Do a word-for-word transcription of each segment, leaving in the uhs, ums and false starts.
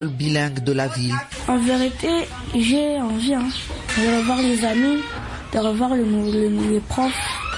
bilingue de la ville. En vérité, j'ai envie hein, de revoir les amis, de revoir le, le, les profs.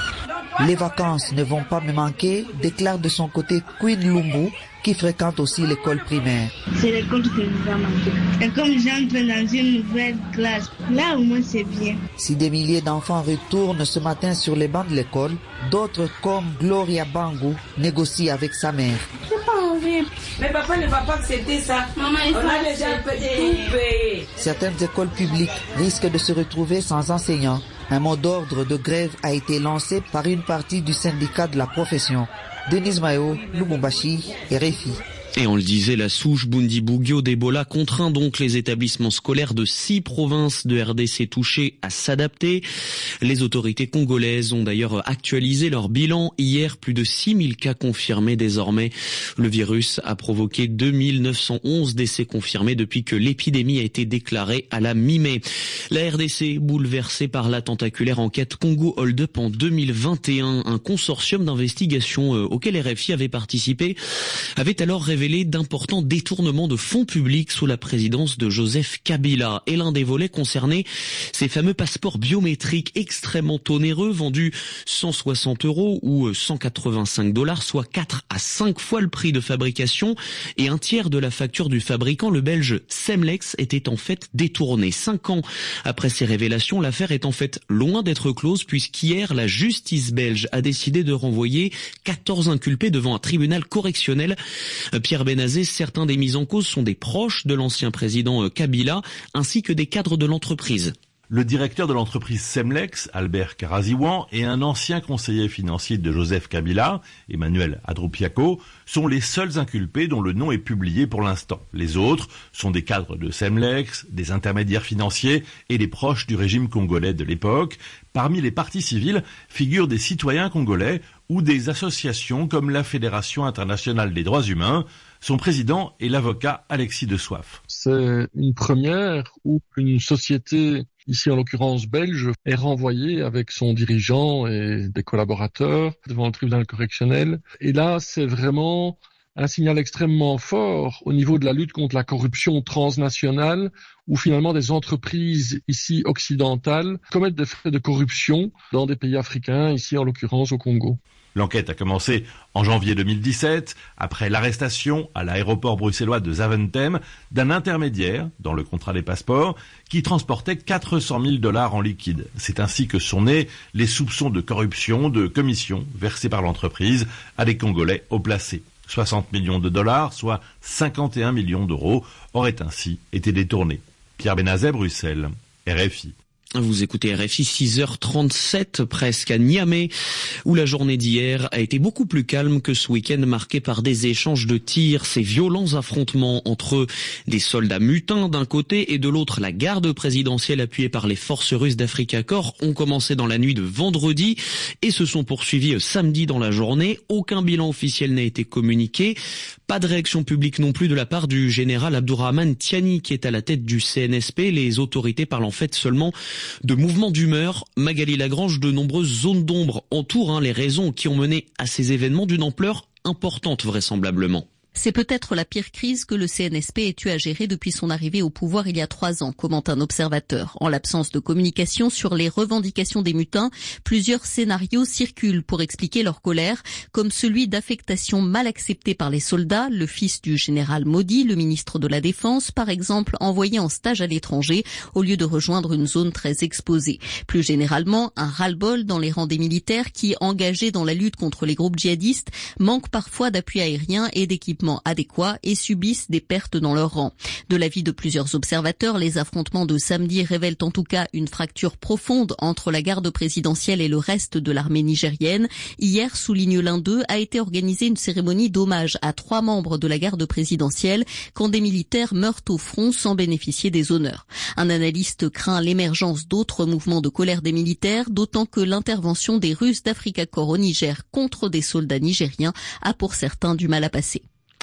Les vacances ne vont pas me manquer, déclare de son côté Queen Lumbu, qui fréquente aussi l'école primaire. C'est l'école que nous a manqué. Et comme j'entre dans une nouvelle classe, là au moins c'est bien. Si des milliers d'enfants retournent ce matin sur les bancs de l'école, d'autres comme Gloria Bangu négocient avec sa mère. J'ai pas envie. Mais papa ne va pas accepter ça. Maman, il On faut a déjà tout payé. Certaines écoles publiques risquent de se retrouver sans enseignants. Un mot d'ordre de grève a été lancé par une partie du syndicat de la profession. Denise Mayo, Lubumbashi, R F I. Et on le disait, la souche Bundibugyo d'Ebola contraint donc les établissements scolaires de six provinces de R D C touchées à s'adapter. Les autorités congolaises ont d'ailleurs actualisé leur bilan. Hier, plus de six mille cas confirmés désormais. Le virus a provoqué deux mille neuf cent onze décès confirmés depuis que l'épidémie a été déclarée à la mi-mai. La R D C, bouleversée par la tentaculaire enquête Congo Hold Up en deux mille vingt et un, un consortium d'investigation auquel R F I avait participé, avait alors révélé d'importants détournements de fonds publics sous la présidence de Joseph Kabila. Et l'un des volets concernait ces fameux passeports biométriques extrêmement onéreux vendus cent soixante euros ou cent quatre-vingt-cinq dollars, soit quatre à cinq fois le prix de fabrication et un tiers de la facture du fabricant. Le belge Semlex était en fait détourné. Cinq ans après ces révélations, l'affaire est en fait loin d'être close puisqu'hier, la justice belge a décidé de renvoyer quatorze inculpés devant un tribunal correctionnel. Pierre Benazé, certains des mis en cause sont des proches de l'ancien président Kabila ainsi que des cadres de l'entreprise. Le directeur de l'entreprise Semlex, Albert Karaziwan, et un ancien conseiller financier de Joseph Kabila, Emmanuel Adroupiako, sont les seuls inculpés dont le nom est publié pour l'instant. Les autres sont des cadres de Semlex, des intermédiaires financiers et des proches du régime congolais de l'époque. Parmi les parties civiles figurent des citoyens congolais ou des associations comme la Fédération internationale des droits humains. Son président est l'avocat Alexis de Soif. C'est une première où une société, ici en l'occurrence belge, est renvoyée avec son dirigeant et des collaborateurs devant le tribunal correctionnel. Et là, c'est vraiment un signal extrêmement fort au niveau de la lutte contre la corruption transnationale, où finalement des entreprises ici occidentales commettent des faits de corruption dans des pays africains, ici en l'occurrence au Congo. L'enquête a commencé en janvier deux mille dix-sept, après l'arrestation à l'aéroport bruxellois de Zaventem d'un intermédiaire dans le contrat des passeports qui transportait quatre cent mille dollars en liquide. C'est ainsi que sont nés les soupçons de corruption de commissions versées par l'entreprise à des Congolais haut placés. soixante millions de dollars, soit cinquante et un millions d'euros, auraient ainsi été détournés. Pierre Benazet, Bruxelles, R F I. Vous écoutez R F I, six heures trente-sept presque à Niamey, où la journée d'hier a été beaucoup plus calme que ce week-end marqué par des échanges de tirs, ces violents affrontements entre des soldats mutins d'un côté et de l'autre la garde présidentielle appuyée par les forces russes d'Africa Corps ont commencé dans la nuit de vendredi et se sont poursuivis samedi dans la journée. Aucun bilan officiel n'a été communiqué. Pas de réaction publique non plus de la part du général Abdourahmane Tiani qui est à la tête du C N S P. Les autorités parlent en fait seulement de mouvements d'humeur. Magali Lagrange, de nombreuses zones d'ombre entourent hein, les raisons qui ont mené à ces événements d'une ampleur importante vraisemblablement. C'est peut-être la pire crise que le C N S P ait eu à gérer depuis son arrivée au pouvoir il y a trois ans, commente un observateur. En l'absence de communication sur les revendications des mutins, plusieurs scénarios circulent pour expliquer leur colère, comme celui d'affectation mal acceptée par les soldats, le fils du général Modi, le ministre de la Défense, par exemple, envoyé en stage à l'étranger au lieu de rejoindre une zone très exposée. Plus généralement, un ras-le-bol dans les rangs des militaires qui, engagés dans la lutte contre les groupes djihadistes, manquent parfois d'appui aérien et d'équipements adéquats et subissent des pertes dans leur rang. De l'avis de plusieurs observateurs, les affrontements de samedi révèlent en tout cas une fracture profonde entre la garde présidentielle et le reste de l'armée nigérienne. Hier, souligne l'un d'eux, a été organisée une cérémonie d'hommage à trois membres de la garde présidentielle quand des militaires meurent au front sans bénéficier des honneurs. Un analyste craint l'émergence d'autres mouvements de colère des militaires, d'autant que l'intervention des Russes d'Africa Corps au Niger contre des soldats nigériens a pour certains du mal à passer.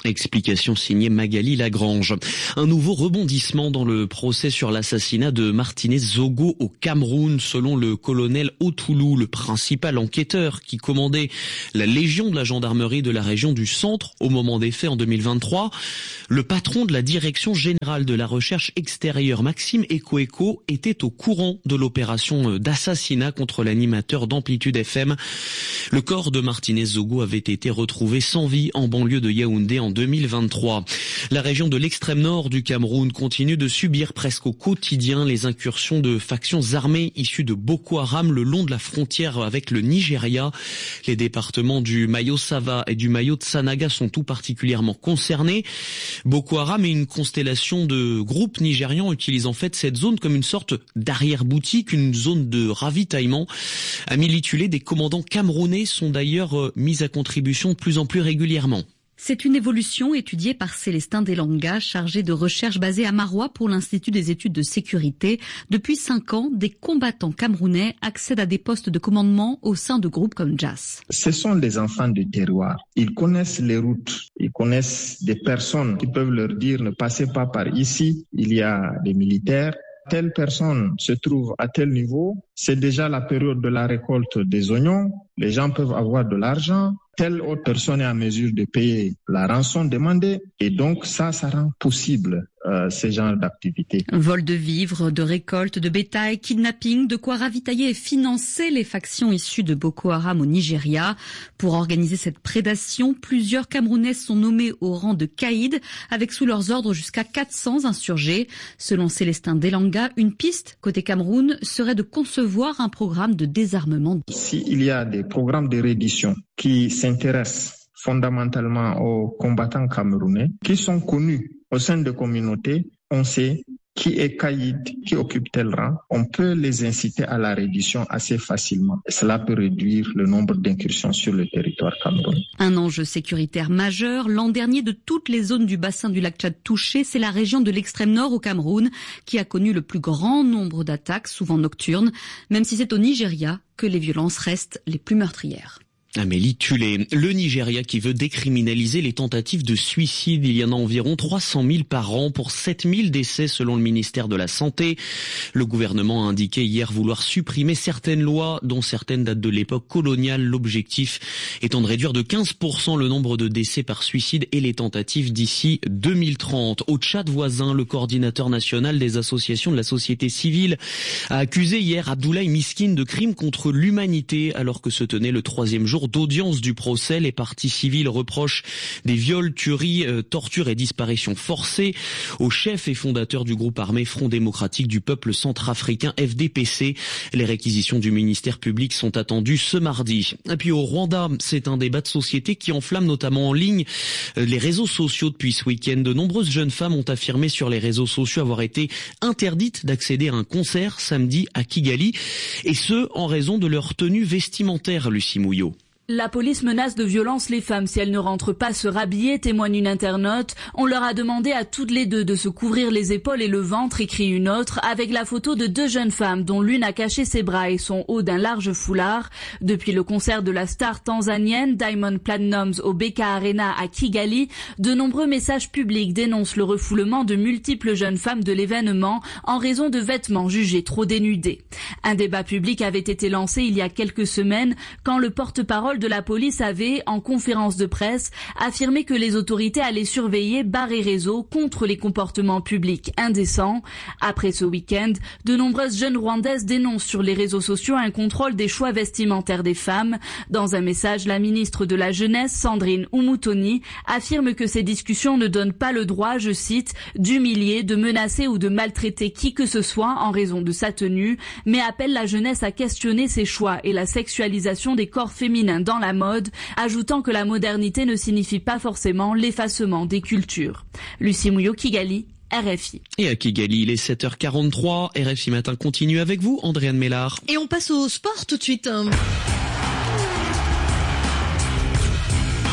Explication signée Magali Lagrange. Un nouveau rebondissement dans le procès sur l'assassinat de Martinez Zogo au Cameroun, selon le colonel Otoulou, le principal enquêteur qui commandait la Légion de la gendarmerie de la région du Centre au moment des faits en deux mille vingt-trois. Le patron de la direction générale de la recherche extérieure, Maxime Ekoeko, était au courant de l'opération d'assassinat contre l'animateur d'Amplitude F M. Le corps de Martinez Zogo avait été retrouvé sans vie en banlieue de Yaoundé en deux mille vingt-trois. La région de l'extrême nord du Cameroun continue de subir presque au quotidien les incursions de factions armées issues de Boko Haram le long de la frontière avec le Nigeria. Les départements du Mayo-Sava et du Mayo-Tsanaga sont tout particulièrement concernés. Boko Haram est une constellation de groupes nigérians utilisant en fait cette zone comme une sorte d'arrière-boutique, une zone de ravitaillement. Amis litulés, des commandants camerounais sont d'ailleurs mis à contribution de plus en plus régulièrement. C'est une évolution étudiée par Célestin Delanga, chargé de recherche basé à Maroua pour l'Institut des études de sécurité. Depuis cinq ans, des combattants camerounais accèdent à des postes de commandement au sein de groupes comme J A S. Ce sont des enfants du terroir. Ils connaissent les routes. Ils connaissent des personnes qui peuvent leur dire ne passez pas par ici. Il y a des militaires. Telle personne se trouve à tel niveau. C'est déjà la période de la récolte des oignons. Les gens peuvent avoir de l'argent. Telle autre personne est en mesure de payer la rançon demandée. Et donc ça, ça rend possible euh, ces genres d'activités. Vol de vivres, de récolte, de bétail, kidnapping, de quoi ravitailler et financer les factions issues de Boko Haram au Nigeria. Pour organiser cette prédation, plusieurs Camerounais sont nommés au rang de caïds, avec sous leurs ordres jusqu'à quatre cents insurgés. Selon Célestin Delanga, une piste côté Cameroun serait de concevoir un programme de désarmement. S'il y a des programmes de reddition qui s'intéressent fondamentalement aux combattants camerounais, qui sont connus au sein de communautés, on sait qui est caïd, qui occupe tel rang, on peut les inciter à la reddition assez facilement. Et cela peut réduire le nombre d'incursions sur le territoire camerounais. Un enjeu sécuritaire majeur. L'an dernier, de toutes les zones du bassin du lac Tchad touchées, c'est la région de l'extrême nord au Cameroun qui a connu le plus grand nombre d'attaques, souvent nocturnes, même si c'est au Nigeria que les violences restent les plus meurtrières. Amélie Tulé, le Nigeria qui veut décriminaliser les tentatives de suicide. Il y en a environ trois cent mille par an pour sept mille décès selon le ministère de la Santé. Le gouvernement a indiqué hier vouloir supprimer certaines lois, dont certaines datent de l'époque coloniale. L'objectif étant de réduire de quinze pour cent le nombre de décès par suicide et les tentatives d'ici deux mille trente. Au Tchad voisin, le coordinateur national des associations de la société civile a accusé hier Abdoulaye Miskine de crimes contre l'humanité alors que se tenait le troisième jour d'audience du procès. Les parties civiles reprochent des viols, tueries, euh, tortures et disparitions forcées au chef et fondateur du groupe armé Front démocratique du peuple centrafricain F D P C. Les réquisitions du ministère public sont attendues ce mardi. Et puis au Rwanda, c'est un débat de société qui enflamme notamment en ligne euh, les réseaux sociaux depuis ce week-end. De nombreuses jeunes femmes ont affirmé sur les réseaux sociaux avoir été interdites d'accéder à un concert samedi à Kigali, et ce en raison de leur tenue vestimentaire, Lucie Mouillot. La police menace de violence les femmes si elles ne rentrent pas se rhabiller, témoigne une internaute. On leur a demandé à toutes les deux de se couvrir les épaules et le ventre, écrit une autre, avec la photo de deux jeunes femmes dont l'une a caché ses bras et son haut d'un large foulard. Depuis le concert de la star tanzanienne Diamond Platnumz au B K Arena à Kigali, de nombreux messages publics dénoncent le refoulement de multiples jeunes femmes de l'événement en raison de vêtements jugés trop dénudés. Un débat public avait été lancé il y a quelques semaines quand le porte-parole de la police avait, en conférence de presse, affirmé que les autorités allaient surveiller bars et réseaux contre les comportements publics indécents. Après ce week-end, de nombreuses jeunes Rwandaises dénoncent sur les réseaux sociaux un contrôle des choix vestimentaires des femmes. Dans un message, la ministre de la Jeunesse, Sandrine Umutoni, affirme que ces discussions ne donnent pas le droit, je cite, d'humilier, de menacer ou de maltraiter qui que ce soit en raison de sa tenue, mais appelle la jeunesse à questionner ses choix et la sexualisation des corps féminins dans la mode, ajoutant que la modernité ne signifie pas forcément l'effacement des cultures. Lucie Mouillot, Kigali, R F I. Et à Kigali, il est sept heures quarante-trois. R F I Matin continue avec vous, Andréane Mélard. Et on passe au sport tout de suite.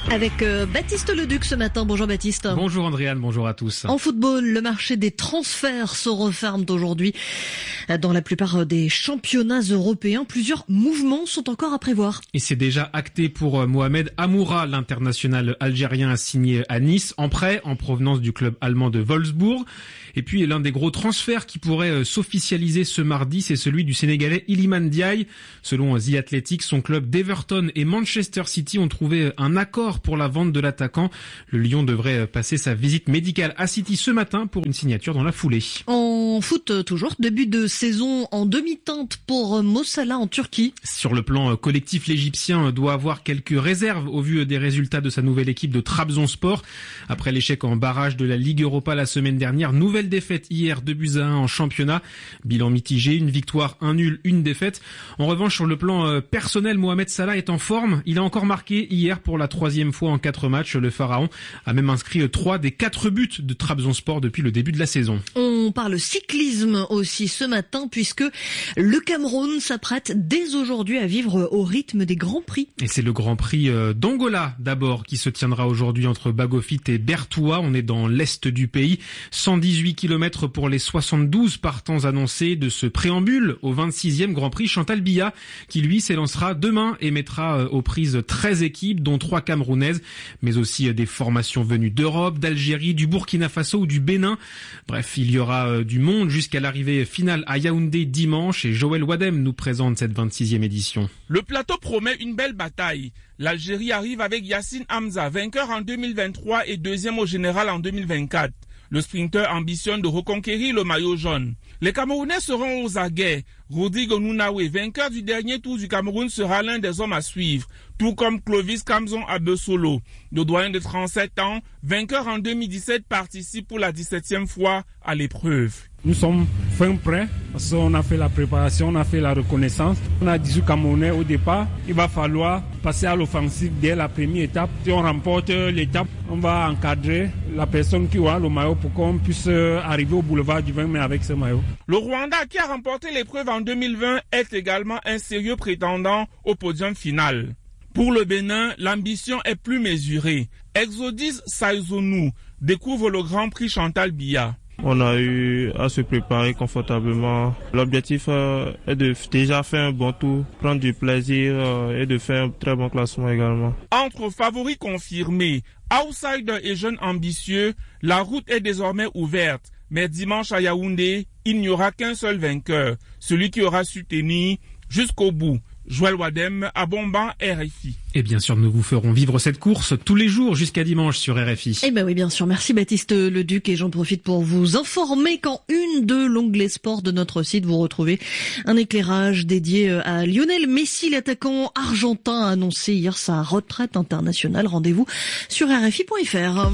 Avec euh, Baptiste Leduc ce matin. Bonjour Baptiste. Bonjour Andréane, bonjour à tous. En football, le marché des transferts se referme aujourd'hui. Dans la plupart des championnats européens, plusieurs mouvements sont encore à prévoir. Et c'est déjà acté pour Mohamed Amoura. L'international algérien a signé à Nice en prêt en provenance du club allemand de Wolfsburg. Et puis l'un des gros transferts qui pourrait s'officialiser ce mardi, c'est celui du Sénégalais Iliman Ndiaye. Selon The Athletic, son club d'Everton et Manchester City ont trouvé un accord pour la vente de l'attaquant. Le Lion devrait passer sa visite médicale à City ce matin pour une signature dans la foulée. En foot toujours, début de saison en demi-teinte pour Mo Salah en Turquie. Sur le plan collectif, l'Égyptien doit avoir quelques réserves au vu des résultats de sa nouvelle équipe de Trabzonspor. Après l'échec en barrage de la Ligue Europa la semaine dernière, nouvelle défaite hier, deux buts à un en championnat. Bilan mitigé, une victoire, un nul, une défaite. En revanche, sur le plan personnel, Mohamed Salah est en forme. Il a encore marqué hier pour la troisième fois en quatre matchs. Le Pharaon a même inscrit trois des quatre buts de Trabzonspor depuis le début de la saison. On parle cyclisme aussi ce matin puisque le Cameroun s'apprête dès aujourd'hui à vivre au rythme des Grands Prix. Et c'est le Grand Prix d'Angola d'abord qui se tiendra aujourd'hui entre Bagofit et Bertoua. On est dans l'est du pays. cent dix-huit kilomètres pour les soixante-douze partants annoncés de ce préambule au vingt-sixième Grand Prix. Chantal Biya qui lui s'élancera demain et mettra aux prises treize équipes dont trois camerounaises, mais aussi des formations venues d'Europe, d'Algérie, du Burkina Faso ou du Bénin. Bref, il y aura du monde jusqu'à l'arrivée finale à Yaoundé dimanche et Joël Wadem nous présente cette vingt-sixième édition. Le plateau promet une belle bataille. L'Algérie arrive avec Yassine Hamza, vainqueur en deux mille vingt-trois et deuxième au général en deux mille vingt-quatre. Le sprinter ambitionne de reconquérir le maillot jaune. Les Camerounais seront aux aguets. Rodrigo Nounawe, vainqueur du dernier tour du Cameroun, sera l'un des hommes à suivre, tout comme Clovis Kamzon Abesolo. Le doyen de trente-sept ans, vainqueur en deux mille dix-sept, participe pour la dix-septième fois à l'épreuve. Nous sommes fin prêts parce qu'on a fait la préparation, on a fait la reconnaissance. On a dix-huit Camerounais au départ. Il va falloir passer à l'offensive dès la première étape. Si on remporte l'étape, on va encadrer la personne qui aura le maillot pour qu'on puisse arriver au boulevard du vin mais avec ce maillot. Le Rwanda qui a remporté l'épreuve en deux mille vingt est également un sérieux prétendant au podium final. Pour le Bénin, l'ambition est plus mesurée. Exodus Saizonu découvre le Grand Prix Chantal Biya. On a eu à se préparer confortablement. L'objectif euh, est de déjà faire un bon tour, prendre du plaisir euh, et de faire un très bon classement également. Entre favoris confirmés, outsiders et jeunes ambitieux, la route est désormais ouverte. Mais dimanche à Yaoundé, il n'y aura qu'un seul vainqueur, celui qui aura su tenir jusqu'au bout. Joël Wadem à Bomban, R F I. Et bien sûr, nous vous ferons vivre cette course tous les jours jusqu'à dimanche sur R F I. Eh ben oui, bien sûr. Merci Baptiste Leduc et j'en profite pour vous informer qu'en une de l'onglet sport de notre site, vous retrouvez un éclairage dédié à Lionel Messi, l'attaquant argentin a annoncé hier sa retraite internationale. Rendez-vous sur R F I point F R.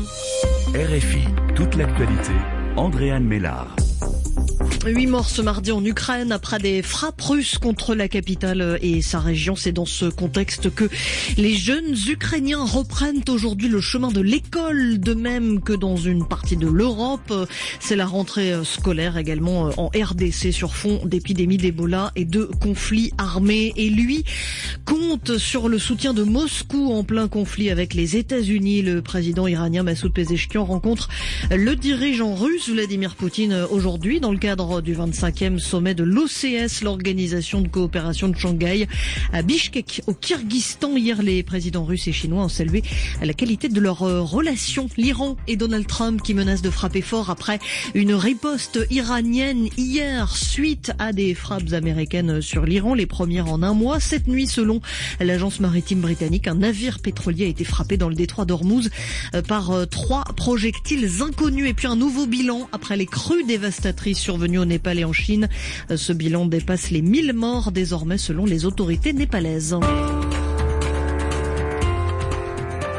R F I, toute l'actualité. Andréane Mélard. Huit morts ce mardi en Ukraine après des frappes russes contre la capitale et sa région. C'est dans ce contexte que les jeunes Ukrainiens reprennent aujourd'hui le chemin de l'école, de même que dans une partie de l'Europe. C'est la rentrée scolaire également en R D C sur fond d'épidémie d'Ebola et de conflits armés. Et lui compte sur le soutien de Moscou en plein conflit avec les États-Unis. Le président iranien Massoud Pezeshkian rencontre le dirigeant russe Vladimir Poutine aujourd'hui dans le cadre du vingt-cinquième sommet de l'O C S, l'organisation de coopération de Shanghai, à Bishkek, au Kyrgyzstan. Hier, les présidents russes et chinois ont salué la qualité de leurs relations. L'Iran et Donald Trump qui menacent de frapper fort après une riposte iranienne hier suite à des frappes américaines sur l'Iran, les premières en un mois. Cette nuit, selon l'agence maritime britannique, un navire pétrolier a été frappé dans le détroit d'Ormuz par trois projectiles inconnus. Et puis un nouveau bilan après les crues dévastatrices survenues au Népal et en Chine. Ce bilan dépasse les mille morts désormais selon les autorités népalaises.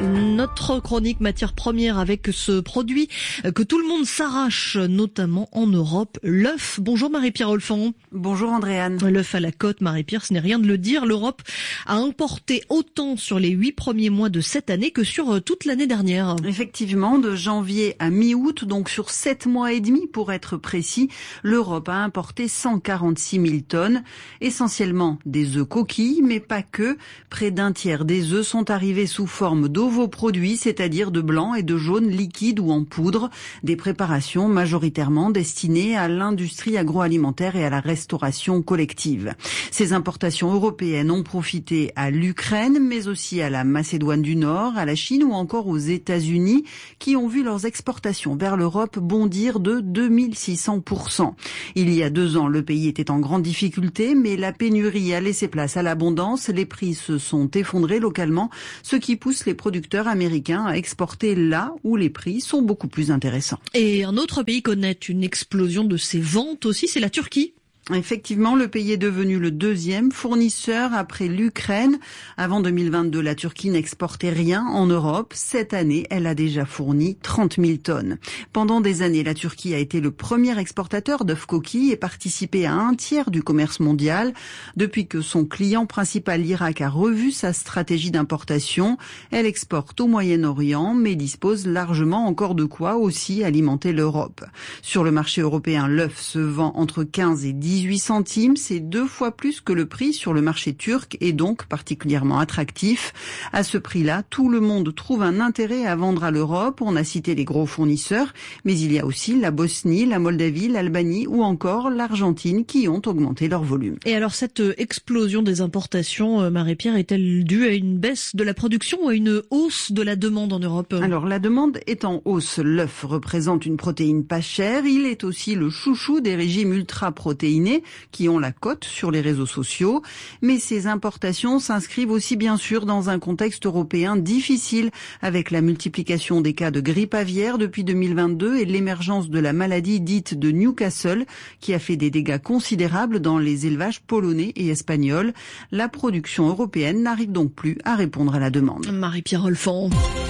Notre chronique matière première avec ce produit que tout le monde s'arrache, notamment en Europe, l'œuf. Bonjour Marie-Pierre Olfan. Bonjour Andréane. L'œuf à la côte, Marie-Pierre, ce n'est rien de le dire. L'Europe a importé autant sur les huit premiers mois de cette année que sur toute l'année dernière. Effectivement, de janvier à mi-août, donc sur sept mois et demi pour être précis, l'Europe a importé cent quarante-six mille tonnes, essentiellement des œufs coquilles, mais pas que. Près d'un tiers des œufs sont arrivés sous forme d'ovoproduits, c'est-à-dire de blanc et de jaune liquide ou en poudre, des préparations majoritairement destinées à l'industrie agroalimentaire et à la restauration collective. Ces importations européennes ont profité à l'Ukraine, mais aussi à la Macédoine du Nord, à la Chine ou encore aux États-Unis, qui ont vu leurs exportations vers l'Europe bondir de deux mille six cents pour cent. Il y a deux ans, le pays était en grande difficulté, mais la pénurie a laissé place à l'abondance. Les prix se sont effondrés localement, ce qui pousse les producteurs américains à exporter là où les prix sont beaucoup plus intéressants. Et un autre pays connaît une explosion de ses ventes aussi, c'est la Turquie. Effectivement, le pays est devenu le deuxième fournisseur après l'Ukraine. Avant deux mille vingt-deux, la Turquie n'exportait rien en Europe. Cette année, elle a déjà fourni trente mille tonnes. Pendant des années, la Turquie a été le premier exportateur d'œufs coquilles et participé à un tiers du commerce mondial. Depuis que son client principal, l'Irak, a revu sa stratégie d'importation, elle exporte au Moyen-Orient, mais dispose largement encore de quoi aussi alimenter l'Europe. Sur le marché européen, l'œuf se vend entre quinze et dix dix-huit centimes, c'est deux fois plus que le prix sur le marché turc et donc particulièrement attractif. À ce prix-là, tout le monde trouve un intérêt à vendre à l'Europe. On a cité les gros fournisseurs, mais il y a aussi la Bosnie, la Moldavie, l'Albanie ou encore l'Argentine qui ont augmenté leur volume. Et alors cette explosion des importations, Marie-Pierre, est-elle due à une baisse de la production ou à une hausse de la demande en Europe ? Alors la demande est en hausse. L'œuf représente une protéine pas chère. Il est aussi le chouchou des régimes ultra-protéinés qui ont la cote sur les réseaux sociaux. Mais ces importations s'inscrivent aussi bien sûr dans un contexte européen difficile avec la multiplication des cas de grippe aviaire depuis deux mille vingt-deux et l'émergence de la maladie dite de Newcastle qui a fait des dégâts considérables dans les élevages polonais et espagnols. La production européenne n'arrive donc plus à répondre à la demande. Marie-Pierre Olfan.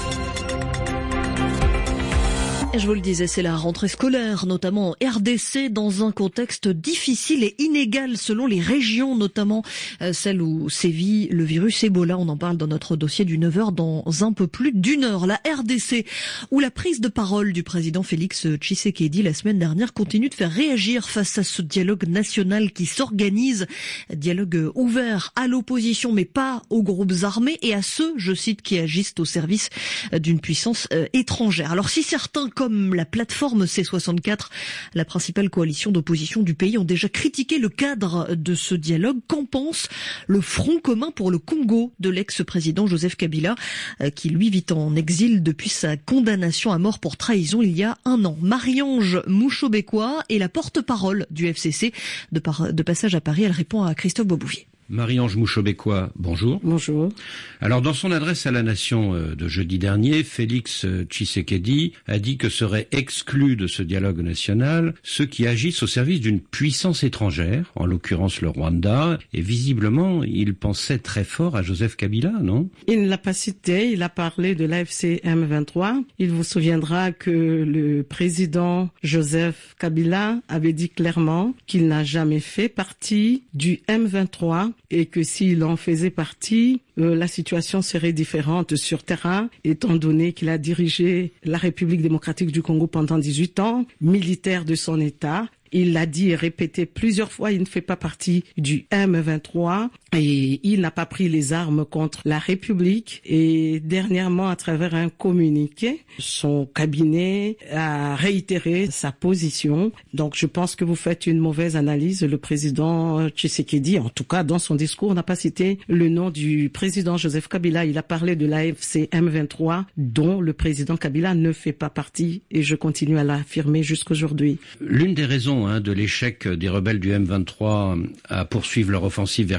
Je vous le disais, c'est la rentrée scolaire, notamment en R D C, dans un contexte difficile et inégal selon les régions, notamment celle où sévit le virus Ebola. On en parle dans notre dossier du neuf heures dans un peu plus d'une heure. La R D C, où la prise de parole du président Félix Tshisekedi la semaine dernière continue de faire réagir face à ce dialogue national qui s'organise. Dialogue ouvert à l'opposition, mais pas aux groupes armés et à ceux, je cite, qui agissent au service d'une puissance étrangère. Alors si certains comme la plateforme C soixante-quatre, la principale coalition d'opposition du pays, ont déjà critiqué le cadre de ce dialogue, qu'en pense le Front commun pour le Congo de l'ex-président Joseph Kabila, qui lui vit en exil depuis sa condamnation à mort pour trahison il y a un an. Marie-Ange Mouchobekwa est la porte-parole du F C C. De, par, de passage à Paris, elle répond à Christophe Beaubouvier. Marie-Ange Mouchobekwa, bonjour. Bonjour. Alors, dans son adresse à la nation de jeudi dernier, Félix Tshisekedi a dit que seraient exclus de ce dialogue national ceux qui agissent au service d'une puissance étrangère, en l'occurrence le Rwanda, et visiblement, il pensait très fort à Joseph Kabila, non? Il ne l'a pas cité, il a parlé de l'A F C M vingt-trois. Il vous souviendra que le président Joseph Kabila avait dit clairement qu'il n'a jamais fait partie du M vingt-trois et que s'il en faisait partie, euh, la situation serait différente sur terrain, étant donné qu'il a dirigé la République démocratique du Congo pendant dix-huit ans, militaire de son État. Il l'a dit et répété plusieurs fois, il ne fait pas partie du M vingt-trois et il n'a pas pris les armes contre la République. Et dernièrement, à travers un communiqué, son cabinet a réitéré sa position. Donc je pense que vous faites une mauvaise analyse. Le président Tshisekedi, en tout cas dans son discours, n'a pas cité le nom du président Joseph Kabila. Il a parlé de l'A F C M vingt-trois, dont le président Kabila ne fait pas partie, et je continue à l'affirmer jusqu'aujourd'hui. L'une des raisons de l'échec des rebelles du M vingt-trois à poursuivre leur offensive vers Kinshasa,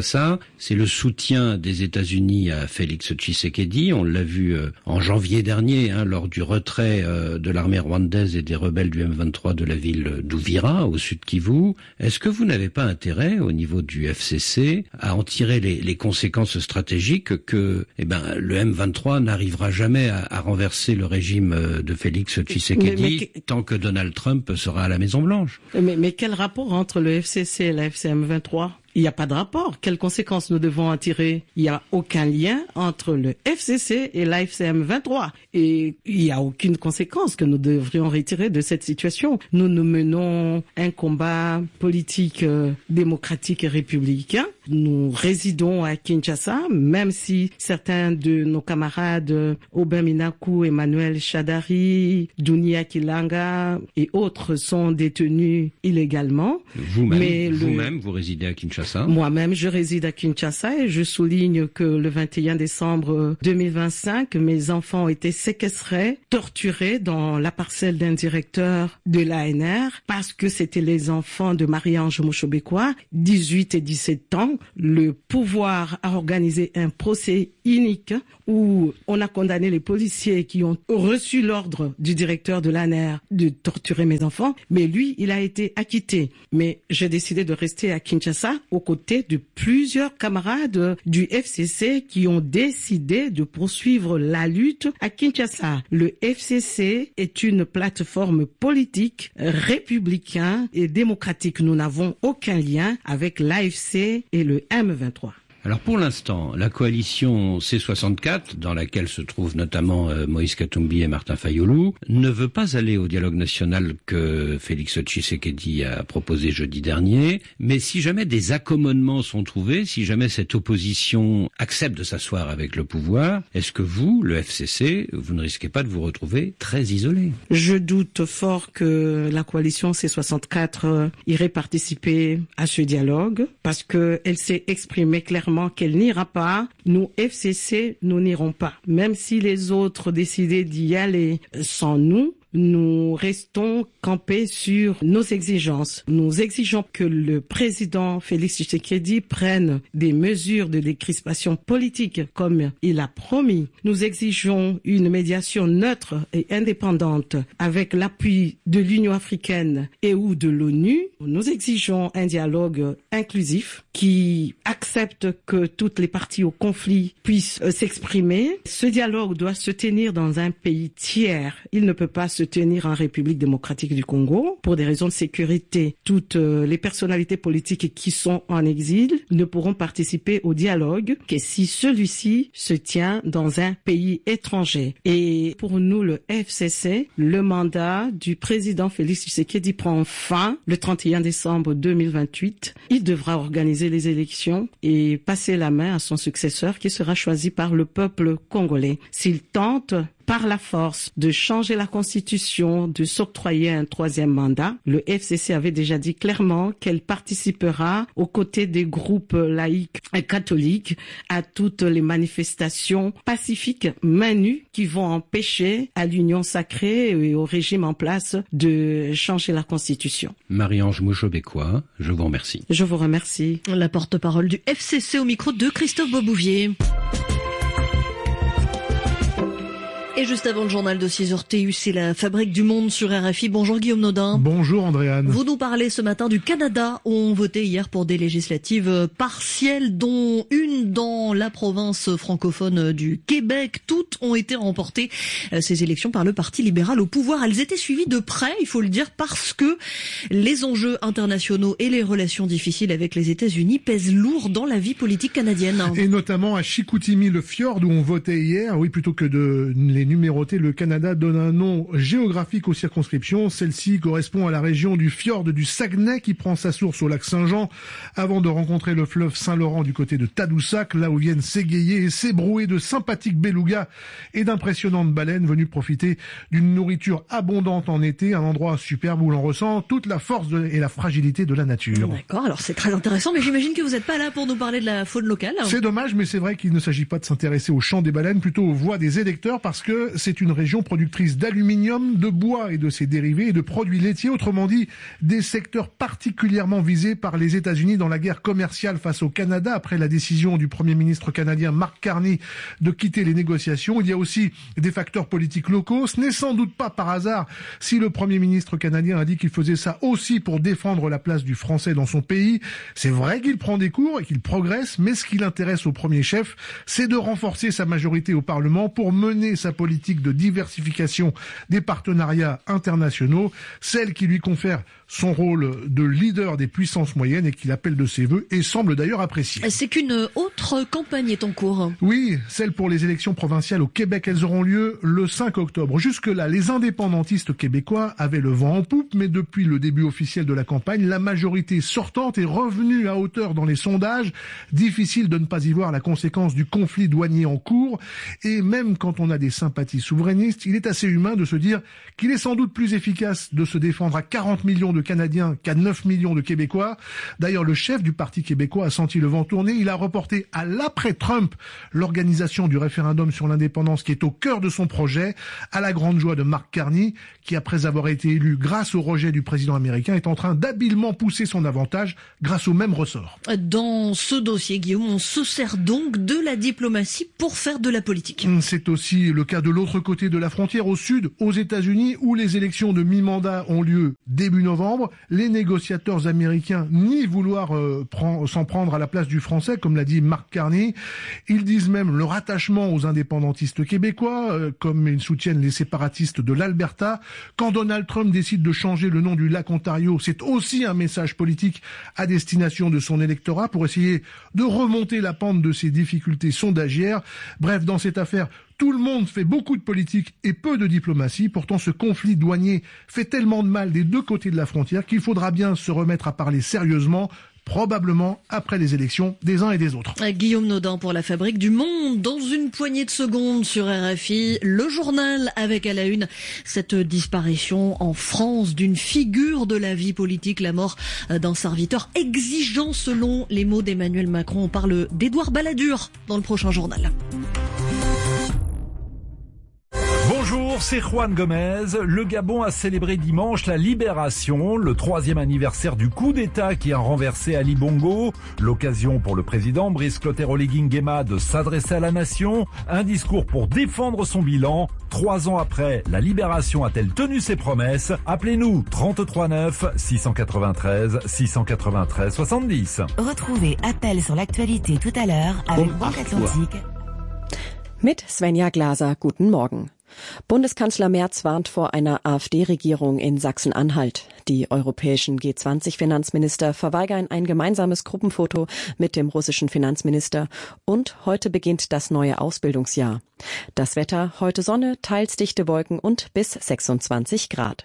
Kinshasa, c'est le soutien des États-Unis à Félix Tshisekedi. On l'a vu euh, en janvier dernier, hein, lors du retrait euh, de l'armée rwandaise et des rebelles du M vingt-trois de la ville d'Ouvira, au sud Kivu. Est-ce que vous n'avez pas intérêt, au niveau du F C C, à en tirer les, les conséquences stratégiques que eh ben, le M vingt-trois n'arrivera jamais à, à renverser le régime de Félix Tshisekedi mais, mais, tant que Donald Trump sera à la Maison-Blanche? Mais, mais quel rapport entre le F C C et la F C M vingt-trois? Il n'y a pas de rapport. Quelles conséquences nous devons en tirer? Il n'y a aucun lien entre le F C C et l'A F C M vingt-trois. Et il n'y a aucune conséquence que nous devrions retirer de cette situation. Nous nous menons un combat politique euh, démocratique et républicain. Nous résidons à Kinshasa, même si certains de nos camarades, euh, Aubin Minaku, Emmanuel Chadari, Dunia Kilanga et autres sont détenus illégalement. Vous-même, Mais vous-même, le... vous résidez à Kinshasa? Moi-même, je réside à Kinshasa et je souligne que le vingt et un décembre deux mille vingt-cinq, mes enfants ont été séquestrés, torturés dans la parcelle d'un directeur de l'A N R parce que c'était les enfants de Marie-Ange Moshobekwa, dix-huit et dix-sept ans. Le pouvoir a organisé un procès unique où on a condamné les policiers qui ont reçu l'ordre du directeur de l'A N R de torturer mes enfants, mais lui, il a été acquitté. Mais j'ai décidé de rester à Kinshasa aux côtés de plusieurs camarades du F C C qui ont décidé de poursuivre la lutte à Kinshasa. Le F C C est une plateforme politique, républicaine et démocratique. Nous n'avons aucun lien avec l'A F C et le M vingt-trois. Alors pour l'instant, la coalition C soixante-quatre, dans laquelle se trouvent notamment euh, Moïse Katumbi et Martin Fayulu, ne veut pas aller au dialogue national que Félix Tshisekedi a proposé jeudi dernier. Mais si jamais des accommodements sont trouvés, si jamais cette opposition accepte de s'asseoir avec le pouvoir, est-ce que vous, le F C C, vous ne risquez pas de vous retrouver très isolé? Je doute fort que la coalition C soixante-quatre irait participer à ce dialogue parce qu'elle s'est exprimée clairement qu'elle n'ira pas. Nous, F C C, nous n'irons pas. Même si les autres décidaient d'y aller sans nous, nous restons campés sur nos exigences. Nous exigeons que le président Félix Tshisekedi prenne des mesures de décrispation politique comme il a promis. Nous exigeons une médiation neutre et indépendante avec l'appui de l'Union africaine et ou de l'ONU. Nous exigeons un dialogue inclusif qui accepte que toutes les parties au conflit puissent s'exprimer. Ce dialogue doit se tenir dans un pays tiers. Il ne peut pas se tenir en République démocratique du Congo pour des raisons de sécurité. Toutes les personnalités politiques qui sont en exil ne pourront participer au dialogue que si celui-ci se tient dans un pays étranger. Et pour nous, le F C C, le mandat du président Félix Tshisekedi prend fin le trente et un décembre deux mille vingt-huit. Il devra organiser les élections et passer la main à son successeur qui sera choisi par le peuple congolais. S'il tente par la force de changer la constitution, de s'octroyer un troisième mandat, le F C C avait déjà dit clairement qu'elle participera aux côtés des groupes laïcs et catholiques à toutes les manifestations pacifiques main nue qui vont empêcher à l'union sacrée et au régime en place de changer la constitution. Marie-Ange Moshobekwa, je vous remercie. Je vous remercie. La porte-parole du F C C au micro de Christophe Beaubouvier. Et juste avant le journal de six heures T U, c'est la Fabrique du Monde sur R F I. Bonjour Guillaume Nodin. Bonjour Andréane. Vous nous parlez ce matin du Canada où on votait hier pour des législatives partielles, dont une dans la province francophone du Québec. Toutes ont été remportées, ces élections, par le Parti libéral au pouvoir. Elles étaient suivies de près, il faut le dire, parce que les enjeux internationaux et les relations difficiles avec les États-Unis pèsent lourd dans la vie politique canadienne. Et notamment à Chicoutimi, le fjord, où on votait hier. Oui, plutôt que de les numéroté, le Canada donne un nom géographique aux circonscriptions. Celle-ci correspond à la région du fjord du Saguenay qui prend sa source au lac Saint-Jean avant de rencontrer le fleuve Saint-Laurent du côté de Tadoussac, là où viennent s'égayer et s'ébrouer de sympathiques belugas et d'impressionnantes baleines venues profiter d'une nourriture abondante en été, un endroit superbe où l'on ressent toute la force de, et la fragilité de la nature. D'accord, alors c'est très intéressant, mais j'imagine que vous n'êtes pas là pour nous parler de la faune locale. C'est dommage, mais c'est vrai qu'il ne s'agit pas de s'intéresser au chant des baleines, plutôt aux voix des électeurs, parce que que c'est une région productrice d'aluminium, de bois et de ses dérivés et de produits laitiers, autrement dit des secteurs particulièrement visés par les États-Unis dans la guerre commerciale face au Canada après la décision du Premier ministre canadien Mark Carney de quitter les négociations. Il y a aussi des facteurs politiques locaux. Ce n'est sans doute pas par hasard si le Premier ministre canadien a dit qu'il faisait ça aussi pour défendre la place du français dans son pays. C'est vrai qu'il prend des cours et qu'il progresse, mais ce qui l'intéresse au premier chef, c'est de renforcer sa majorité au Parlement pour mener sa politique de diversification des partenariats internationaux, celle qui lui confère son rôle de leader des puissances moyennes et qu'il appelle de ses vœux et semble d'ailleurs apprécier. C'est qu'une autre campagne est en cours. Oui, celle pour les élections provinciales au Québec. Elles auront lieu le cinq octobre. Jusque-là, les indépendantistes québécois avaient le vent en poupe, mais depuis le début officiel de la campagne, la majorité sortante est revenue à hauteur dans les sondages. Difficile de ne pas y voir la conséquence du conflit douanier en cours. Et même quand on a des sympathies souverainistes, il est assez humain de se dire qu'il est sans doute plus efficace de se défendre à quarante millions de Canadiens qu'à neuf millions de Québécois. D'ailleurs, le chef du Parti québécois a senti le vent tourner. Il a reporté à l'après-Trump l'organisation du référendum sur l'indépendance qui est au cœur de son projet, à la grande joie de Mark Carney, qui après avoir été élu grâce au rejet du président américain, est en train d'habilement pousser son avantage grâce au même ressort. Dans ce dossier, Guillaume, on se sert donc de la diplomatie pour faire de la politique. C'est aussi le cas de l'autre côté de la frontière, au sud, aux États-Unis, où les élections de mi-mandat ont lieu début novembre. Les négociateurs américains nient vouloir euh, prend, s'en prendre à la place du français, comme l'a dit Mark Carney. Ils disent même leur attachement aux indépendantistes québécois, euh, comme ils soutiennent les séparatistes de l'Alberta. Quand Donald Trump décide de changer le nom du lac Ontario, c'est aussi un message politique à destination de son électorat pour essayer de remonter la pente de ses difficultés sondagières. Bref, dans cette affaire, tout le monde fait beaucoup de politique et peu de diplomatie. Pourtant, ce conflit douanier fait tellement de mal des deux côtés de la frontière qu'il faudra bien se remettre à parler sérieusement, probablement après les élections des uns et des autres. Guillaume Naudin pour la Fabrique du Monde. Dans une poignée de secondes sur R F I, le journal avec à la une cette disparition en France d'une figure de la vie politique, la mort d'un serviteur exigeant selon les mots d'Emmanuel Macron. On parle d'Édouard Balladur dans le prochain journal. Bonjour, c'est Juan Gomez. Le Gabon a célébré dimanche la libération, le troisième anniversaire du coup d'État qui a renversé Ali Bongo. L'occasion pour le président Brice Clotaire Oligui Nguema de s'adresser à la nation. Un discours pour défendre son bilan. Trois ans après, la libération a-t-elle tenu ses promesses? Appelez-nous trente-trois neuf six cent quatre-vingt-treize six cent quatre-vingt-treize soixante-dix. Retrouvez Appel sur l'actualité tout à l'heure avec Banque Atlantique. Mit Svenja Glaser, guten Morgen. Bundeskanzler Merz warnt vor einer AfD-Regierung in Sachsen-Anhalt. Die europäischen G zwanzig Finanzminister verweigern ein gemeinsames Gruppenfoto mit dem russischen Finanzminister und heute beginnt das neue Ausbildungsjahr. Das Wetter, heute Sonne, teils dichte Wolken und bis sechsundzwanzig Grad.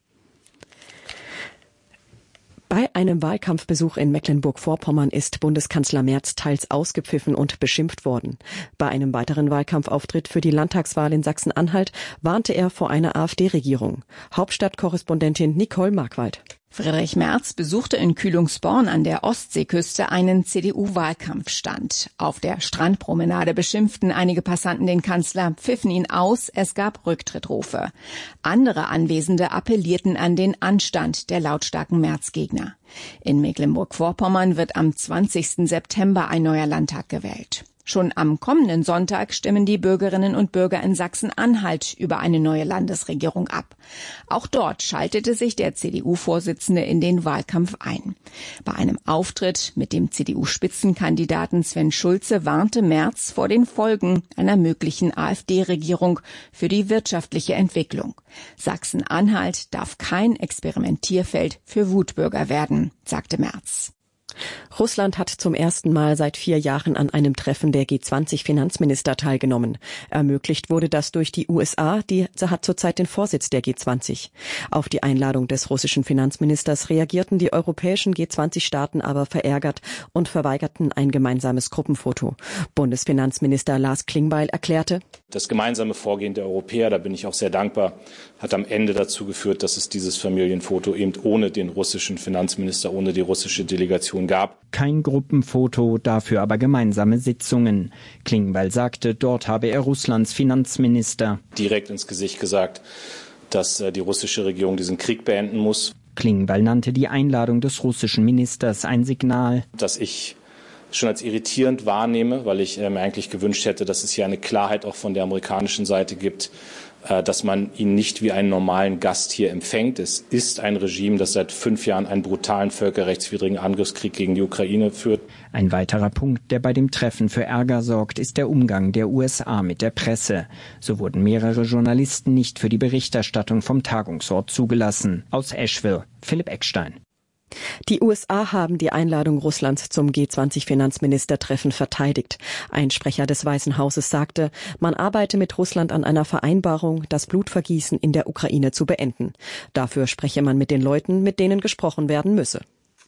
Bei einem Wahlkampfbesuch in Mecklenburg-Vorpommern ist Bundeskanzler Merz teils ausgepfiffen und beschimpft worden. Bei einem weiteren Wahlkampfauftritt für die Landtagswahl in Sachsen-Anhalt warnte er vor einer AfD-Regierung. Hauptstadtkorrespondentin Nicole Markwald. Friedrich Merz besuchte in Kühlungsborn an der Ostseeküste einen C D U-Wahlkampfstand. Auf der Strandpromenade beschimpften einige Passanten den Kanzler, pfiffen ihn aus, es gab Rücktrittrufe. Andere Anwesende appellierten an den Anstand der lautstarken Merz-Gegner. In Mecklenburg-Vorpommern wird am zwanzigsten September ein neuer Landtag gewählt. Schon am kommenden Sonntag stimmen die Bürgerinnen und Bürger in Sachsen-Anhalt über eine neue Landesregierung ab. Auch dort schaltete sich der C D U-Vorsitzende in den Wahlkampf ein. Bei einem Auftritt mit dem C D U-Spitzenkandidaten Sven Schulze warnte Merz vor den Folgen einer möglichen AfD-Regierung für die wirtschaftliche Entwicklung. Sachsen-Anhalt darf kein Experimentierfeld für Wutbürger werden, sagte Merz. Russland hat zum ersten Mal seit vier Jahren an einem Treffen der G zwanzig Finanzminister teilgenommen. Ermöglicht wurde das durch die U S A, die hat zurzeit den Vorsitz der G zwanzig. Auf die Einladung des russischen Finanzministers reagierten die europäischen G zwanzig Staaten aber verärgert und verweigerten ein gemeinsames Gruppenfoto. Bundesfinanzminister Lars Klingbeil erklärte: Das gemeinsame Vorgehen der Europäer, da bin ich auch sehr dankbar, hat am Ende dazu geführt, dass es dieses Familienfoto eben ohne den russischen Finanzminister, ohne die russische Delegation Begegnungen gab. Kein Gruppenfoto, dafür aber gemeinsame Sitzungen. Klingbeil sagte, dort habe er Russlands Finanzminister direkt ins Gesicht gesagt, dass die russische Regierung diesen Krieg beenden muss. Klingbeil nannte die Einladung des russischen Ministers ein Signal, dass ich schon als irritierend wahrnehme, weil ich mir eigentlich gewünscht hätte, dass es hier eine Klarheit auch von der amerikanischen Seite gibt, dass man ihn nicht wie einen normalen Gast hier empfängt. Es ist ein Regime, das seit fünf Jahren einen brutalen völkerrechtswidrigen Angriffskrieg gegen die Ukraine führt. Ein weiterer Punkt, der bei dem Treffen für Ärger sorgt, ist der Umgang der U S A mit der Presse. So wurden mehrere Journalisten nicht für die Berichterstattung vom Tagungsort zugelassen. Aus Asheville, Philipp Eckstein. Die U S A haben die Einladung Russlands zum G zwanzig Finanzministertreffen verteidigt. Ein Sprecher des Weißen Hauses sagte, man arbeite mit Russland an einer Vereinbarung, das Blutvergießen in der Ukraine zu beenden. Dafür spreche man mit den Leuten, mit denen gesprochen werden müsse.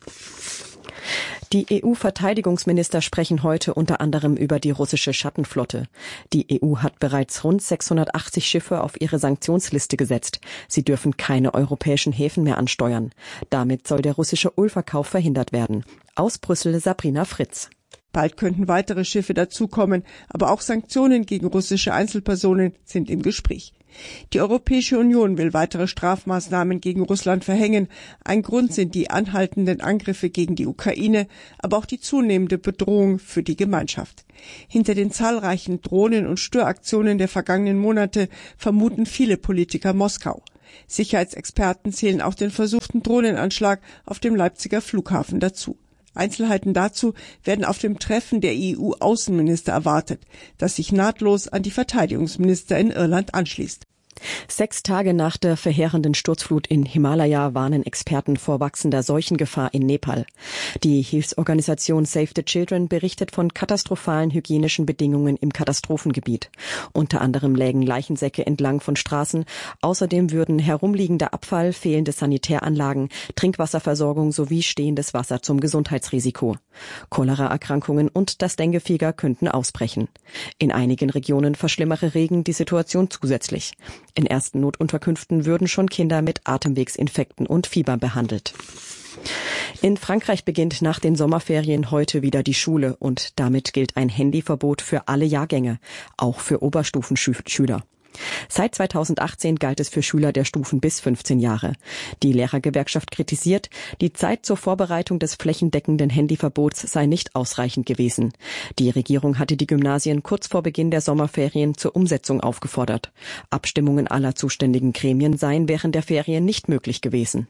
Die E U-Verteidigungsminister sprechen heute unter anderem über die russische Schattenflotte. Die E U hat bereits rund sechshundertachtzig Schiffe auf ihre Sanktionsliste gesetzt. Sie dürfen keine europäischen Häfen mehr ansteuern. Damit soll der russische Ölverkauf verhindert werden. Aus Brüssel Sabrina Fritz. Bald könnten weitere Schiffe dazukommen, aber auch Sanktionen gegen russische Einzelpersonen sind im Gespräch. Die Europäische Union will weitere Strafmaßnahmen gegen Russland verhängen. Ein Grund sind die anhaltenden Angriffe gegen die Ukraine, aber auch die zunehmende Bedrohung für die Gemeinschaft. Hinter den zahlreichen Drohnen- und Störaktionen der vergangenen Monate vermuten viele Politiker Moskau. Sicherheitsexperten zählen auch den versuchten Drohnenanschlag auf dem Leipziger Flughafen dazu. Einzelheiten dazu werden auf dem Treffen der E U-Außenminister erwartet, das sich nahtlos an die Verteidigungsminister in Irland anschließt. Sechs Tage nach der verheerenden Sturzflut in Himalaya warnen Experten vor wachsender Seuchengefahr in Nepal. Die Hilfsorganisation Save the Children berichtet von katastrophalen hygienischen Bedingungen im Katastrophengebiet. Unter anderem lägen Leichensäcke entlang von Straßen. Außerdem würden herumliegender Abfall, fehlende Sanitäranlagen, Trinkwasserversorgung sowie stehendes Wasser zum Gesundheitsrisiko. Choleraerkrankungen und das Denguefieber könnten ausbrechen. In einigen Regionen verschlimmere Regen die Situation zusätzlich. In ersten Notunterkünften würden schon Kinder mit Atemwegsinfekten und Fieber behandelt. In Frankreich beginnt nach den Sommerferien heute wieder die Schule und damit gilt ein Handyverbot für alle Jahrgänge, auch für Oberstufenschüler. Seit zweitausendachtzehn galt es für Schüler der Stufen bis fünfzehn Jahre. Die Lehrergewerkschaft kritisiert, die Zeit zur Vorbereitung des flächendeckenden Handyverbots sei nicht ausreichend gewesen. Die Regierung hatte die Gymnasien kurz vor Beginn der Sommerferien zur Umsetzung aufgefordert. Abstimmungen aller zuständigen Gremien seien während der Ferien nicht möglich gewesen.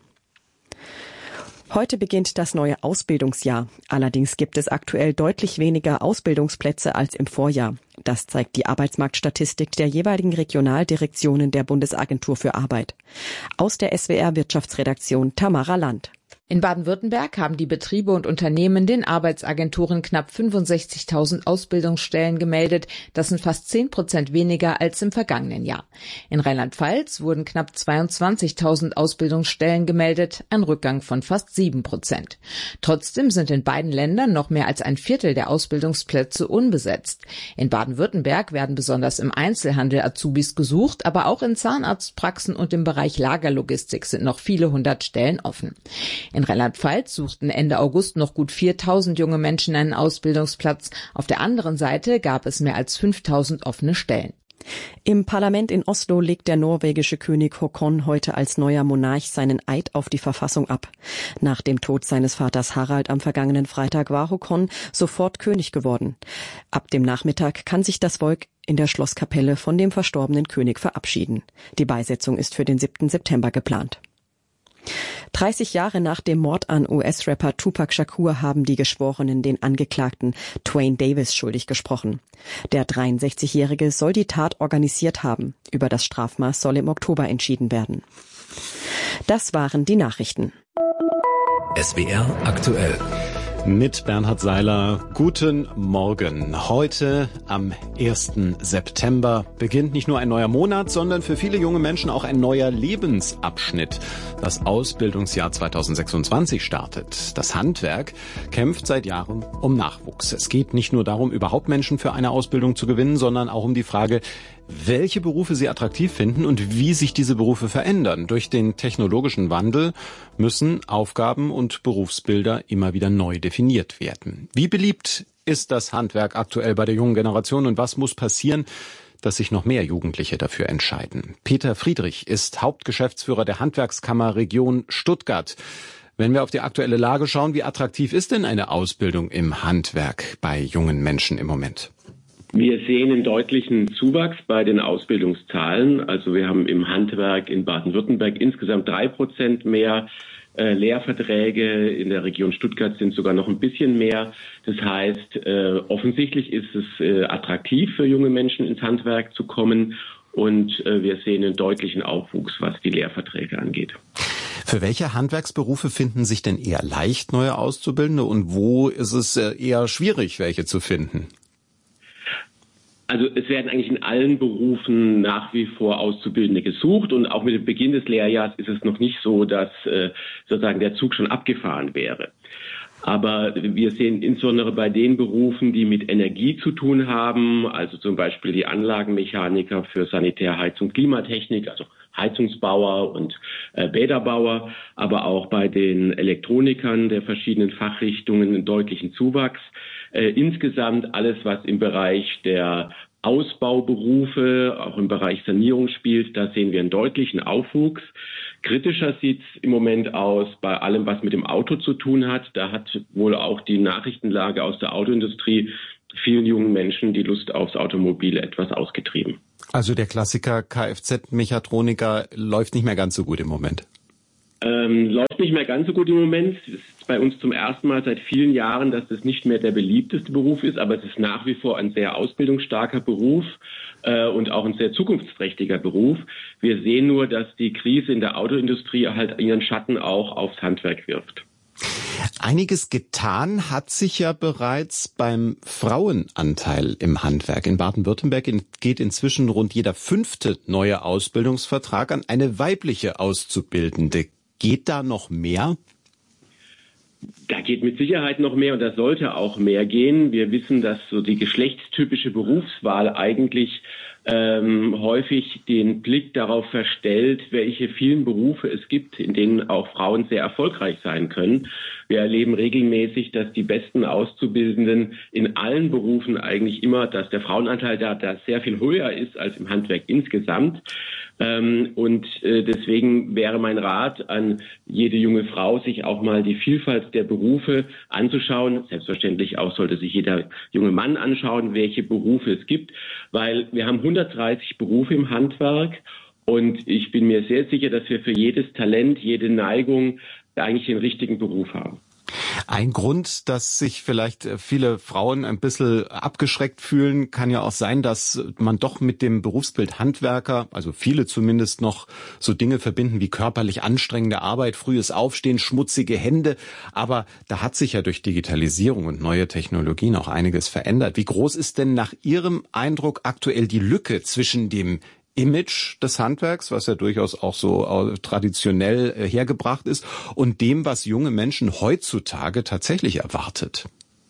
Heute beginnt das neue Ausbildungsjahr. Allerdings gibt es aktuell deutlich weniger Ausbildungsplätze als im Vorjahr. Das zeigt die Arbeitsmarktstatistik der jeweiligen Regionaldirektionen der Bundesagentur für Arbeit. Aus der S W R Wirtschaftsredaktion Tamara Land. In Baden-Württemberg haben die Betriebe und Unternehmen den Arbeitsagenturen knapp fünfundsechzigtausend Ausbildungsstellen gemeldet. Das sind fast zehn Prozent weniger als im vergangenen Jahr. In Rheinland-Pfalz wurden knapp zweiundzwanzigtausend Ausbildungsstellen gemeldet, ein Rückgang von fast sieben Prozent. Trotzdem sind in beiden Ländern noch mehr als ein Viertel der Ausbildungsplätze unbesetzt. In Baden-Württemberg werden besonders im Einzelhandel Azubis gesucht, aber auch in Zahnarztpraxen und im Bereich Lagerlogistik sind noch viele hundert Stellen offen. In Rheinland-Pfalz suchten Ende August noch gut viertausend junge Menschen einen Ausbildungsplatz. Auf der anderen Seite gab es mehr als fünftausend offene Stellen. Im Parlament in Oslo legt der norwegische König Håkon heute als neuer Monarch seinen Eid auf die Verfassung ab. Nach dem Tod seines Vaters Harald am vergangenen Freitag war Håkon sofort König geworden. Ab dem Nachmittag kann sich das Volk in der Schlosskapelle von dem verstorbenen König verabschieden. Die Beisetzung ist für den siebten September geplant. dreißig Jahre nach dem Mord an U S-Rapper Tupac Shakur haben die Geschworenen den Angeklagten Twain Davis schuldig gesprochen. Der dreiundsechzigjährige soll die Tat organisiert haben. Über das Strafmaß soll im Oktober entschieden werden. Das waren die Nachrichten. S W R aktuell. Mit Bernhard Seiler. Guten Morgen. Heute, am ersten September, beginnt nicht nur ein neuer Monat, sondern für viele junge Menschen auch ein neuer Lebensabschnitt. Das Ausbildungsjahr zweitausendsechsundzwanzig startet. Das Handwerk kämpft seit Jahren um Nachwuchs. Es geht nicht nur darum, überhaupt Menschen für eine Ausbildung zu gewinnen, sondern auch um die Frage, welche Berufe sie attraktiv finden und wie sich diese Berufe verändern. Durch den technologischen Wandel müssen Aufgaben und Berufsbilder immer wieder neu definiert werden. Wie beliebt ist das Handwerk aktuell bei der jungen Generation und was muss passieren, dass sich noch mehr Jugendliche dafür entscheiden? Peter Friedrich ist Hauptgeschäftsführer der Handwerkskammer Region Stuttgart. Wenn wir auf die aktuelle Lage schauen, wie attraktiv ist denn eine Ausbildung im Handwerk bei jungen Menschen im Moment? Wir sehen einen deutlichen Zuwachs bei den Ausbildungszahlen. Also wir haben im Handwerk in Baden-Württemberg insgesamt drei Prozent mehr äh, Lehrverträge. In der Region Stuttgart sind sogar noch ein bisschen mehr. Das heißt, äh, offensichtlich ist es äh, attraktiv für junge Menschen ins Handwerk zu kommen. Und äh, wir sehen einen deutlichen Aufwuchs, was die Lehrverträge angeht. Für welche Handwerksberufe finden sich denn eher leicht neue Auszubildende und wo ist es äh, eher schwierig, welche zu finden? Also es werden eigentlich in allen Berufen nach wie vor Auszubildende gesucht und auch mit dem Beginn des Lehrjahres ist es noch nicht so, dass äh, sozusagen der Zug schon abgefahren wäre. Aber wir sehen insbesondere bei den Berufen, die mit Energie zu tun haben, also zum Beispiel die Anlagenmechaniker für Sanitär, Heizung, Klimatechnik, also Heizungsbauer und äh, Bäderbauer, aber auch bei den Elektronikern der verschiedenen Fachrichtungen einen deutlichen Zuwachs. Äh, insgesamt alles, was im Bereich der Ausbauberufe, auch im Bereich Sanierung spielt, da sehen wir einen deutlichen Aufwuchs. Kritischer sieht es im Moment aus bei allem, was mit dem Auto zu tun hat. Da hat wohl auch die Nachrichtenlage aus der Autoindustrie vielen jungen Menschen die Lust aufs Automobil etwas ausgetrieben. Also der Klassiker Kfz-Mechatroniker läuft nicht mehr ganz so gut im Moment. Ähm, läuft nicht mehr ganz so gut im Moment. Es ist bei uns zum ersten Mal seit vielen Jahren, dass das nicht mehr der beliebteste Beruf ist, aber es ist nach wie vor ein sehr ausbildungsstarker Beruf äh, und auch ein sehr zukunftsträchtiger Beruf. Wir sehen nur, dass die Krise in der Autoindustrie halt ihren Schatten auch aufs Handwerk wirft. Einiges getan hat sich ja bereits beim Frauenanteil im Handwerk. In Baden-Württemberg geht inzwischen rund jeder fünfte neue Ausbildungsvertrag an eine weibliche Auszubildende. Geht da noch mehr? Da geht mit Sicherheit noch mehr und da sollte auch mehr gehen. Wir wissen, dass so die geschlechtstypische Berufswahl eigentlich ähm, häufig den Blick darauf verstellt, welche vielen Berufe es gibt, in denen auch Frauen sehr erfolgreich sein können. Wir erleben regelmäßig, dass die besten Auszubildenden in allen Berufen eigentlich immer, dass der Frauenanteil da, da sehr viel höher ist als im Handwerk insgesamt. Ähm, und äh, deswegen wäre mein Rat an jede junge Frau, sich auch mal die Vielfalt der Berufe anzuschauen. Selbstverständlich auch sollte sich jeder junge Mann anschauen, welche Berufe es gibt, weil wir haben hundertdreißig Berufe im Handwerk und ich bin mir sehr sicher, dass wir für jedes Talent, jede Neigung eigentlich den richtigen Beruf haben. Ein Grund, dass sich vielleicht viele Frauen ein bisschen abgeschreckt fühlen, kann ja auch sein, dass man doch mit dem Berufsbild Handwerker, also viele zumindest, noch so Dinge verbinden wie körperlich anstrengende Arbeit, frühes Aufstehen, schmutzige Hände. Aber da hat sich ja durch Digitalisierung und neue Technologien auch einiges verändert. Wie groß ist denn nach Ihrem Eindruck aktuell die Lücke zwischen dem Image des Handwerks, was ja durchaus auch so traditionell hergebracht ist, und dem, was junge Menschen heutzutage tatsächlich erwartet?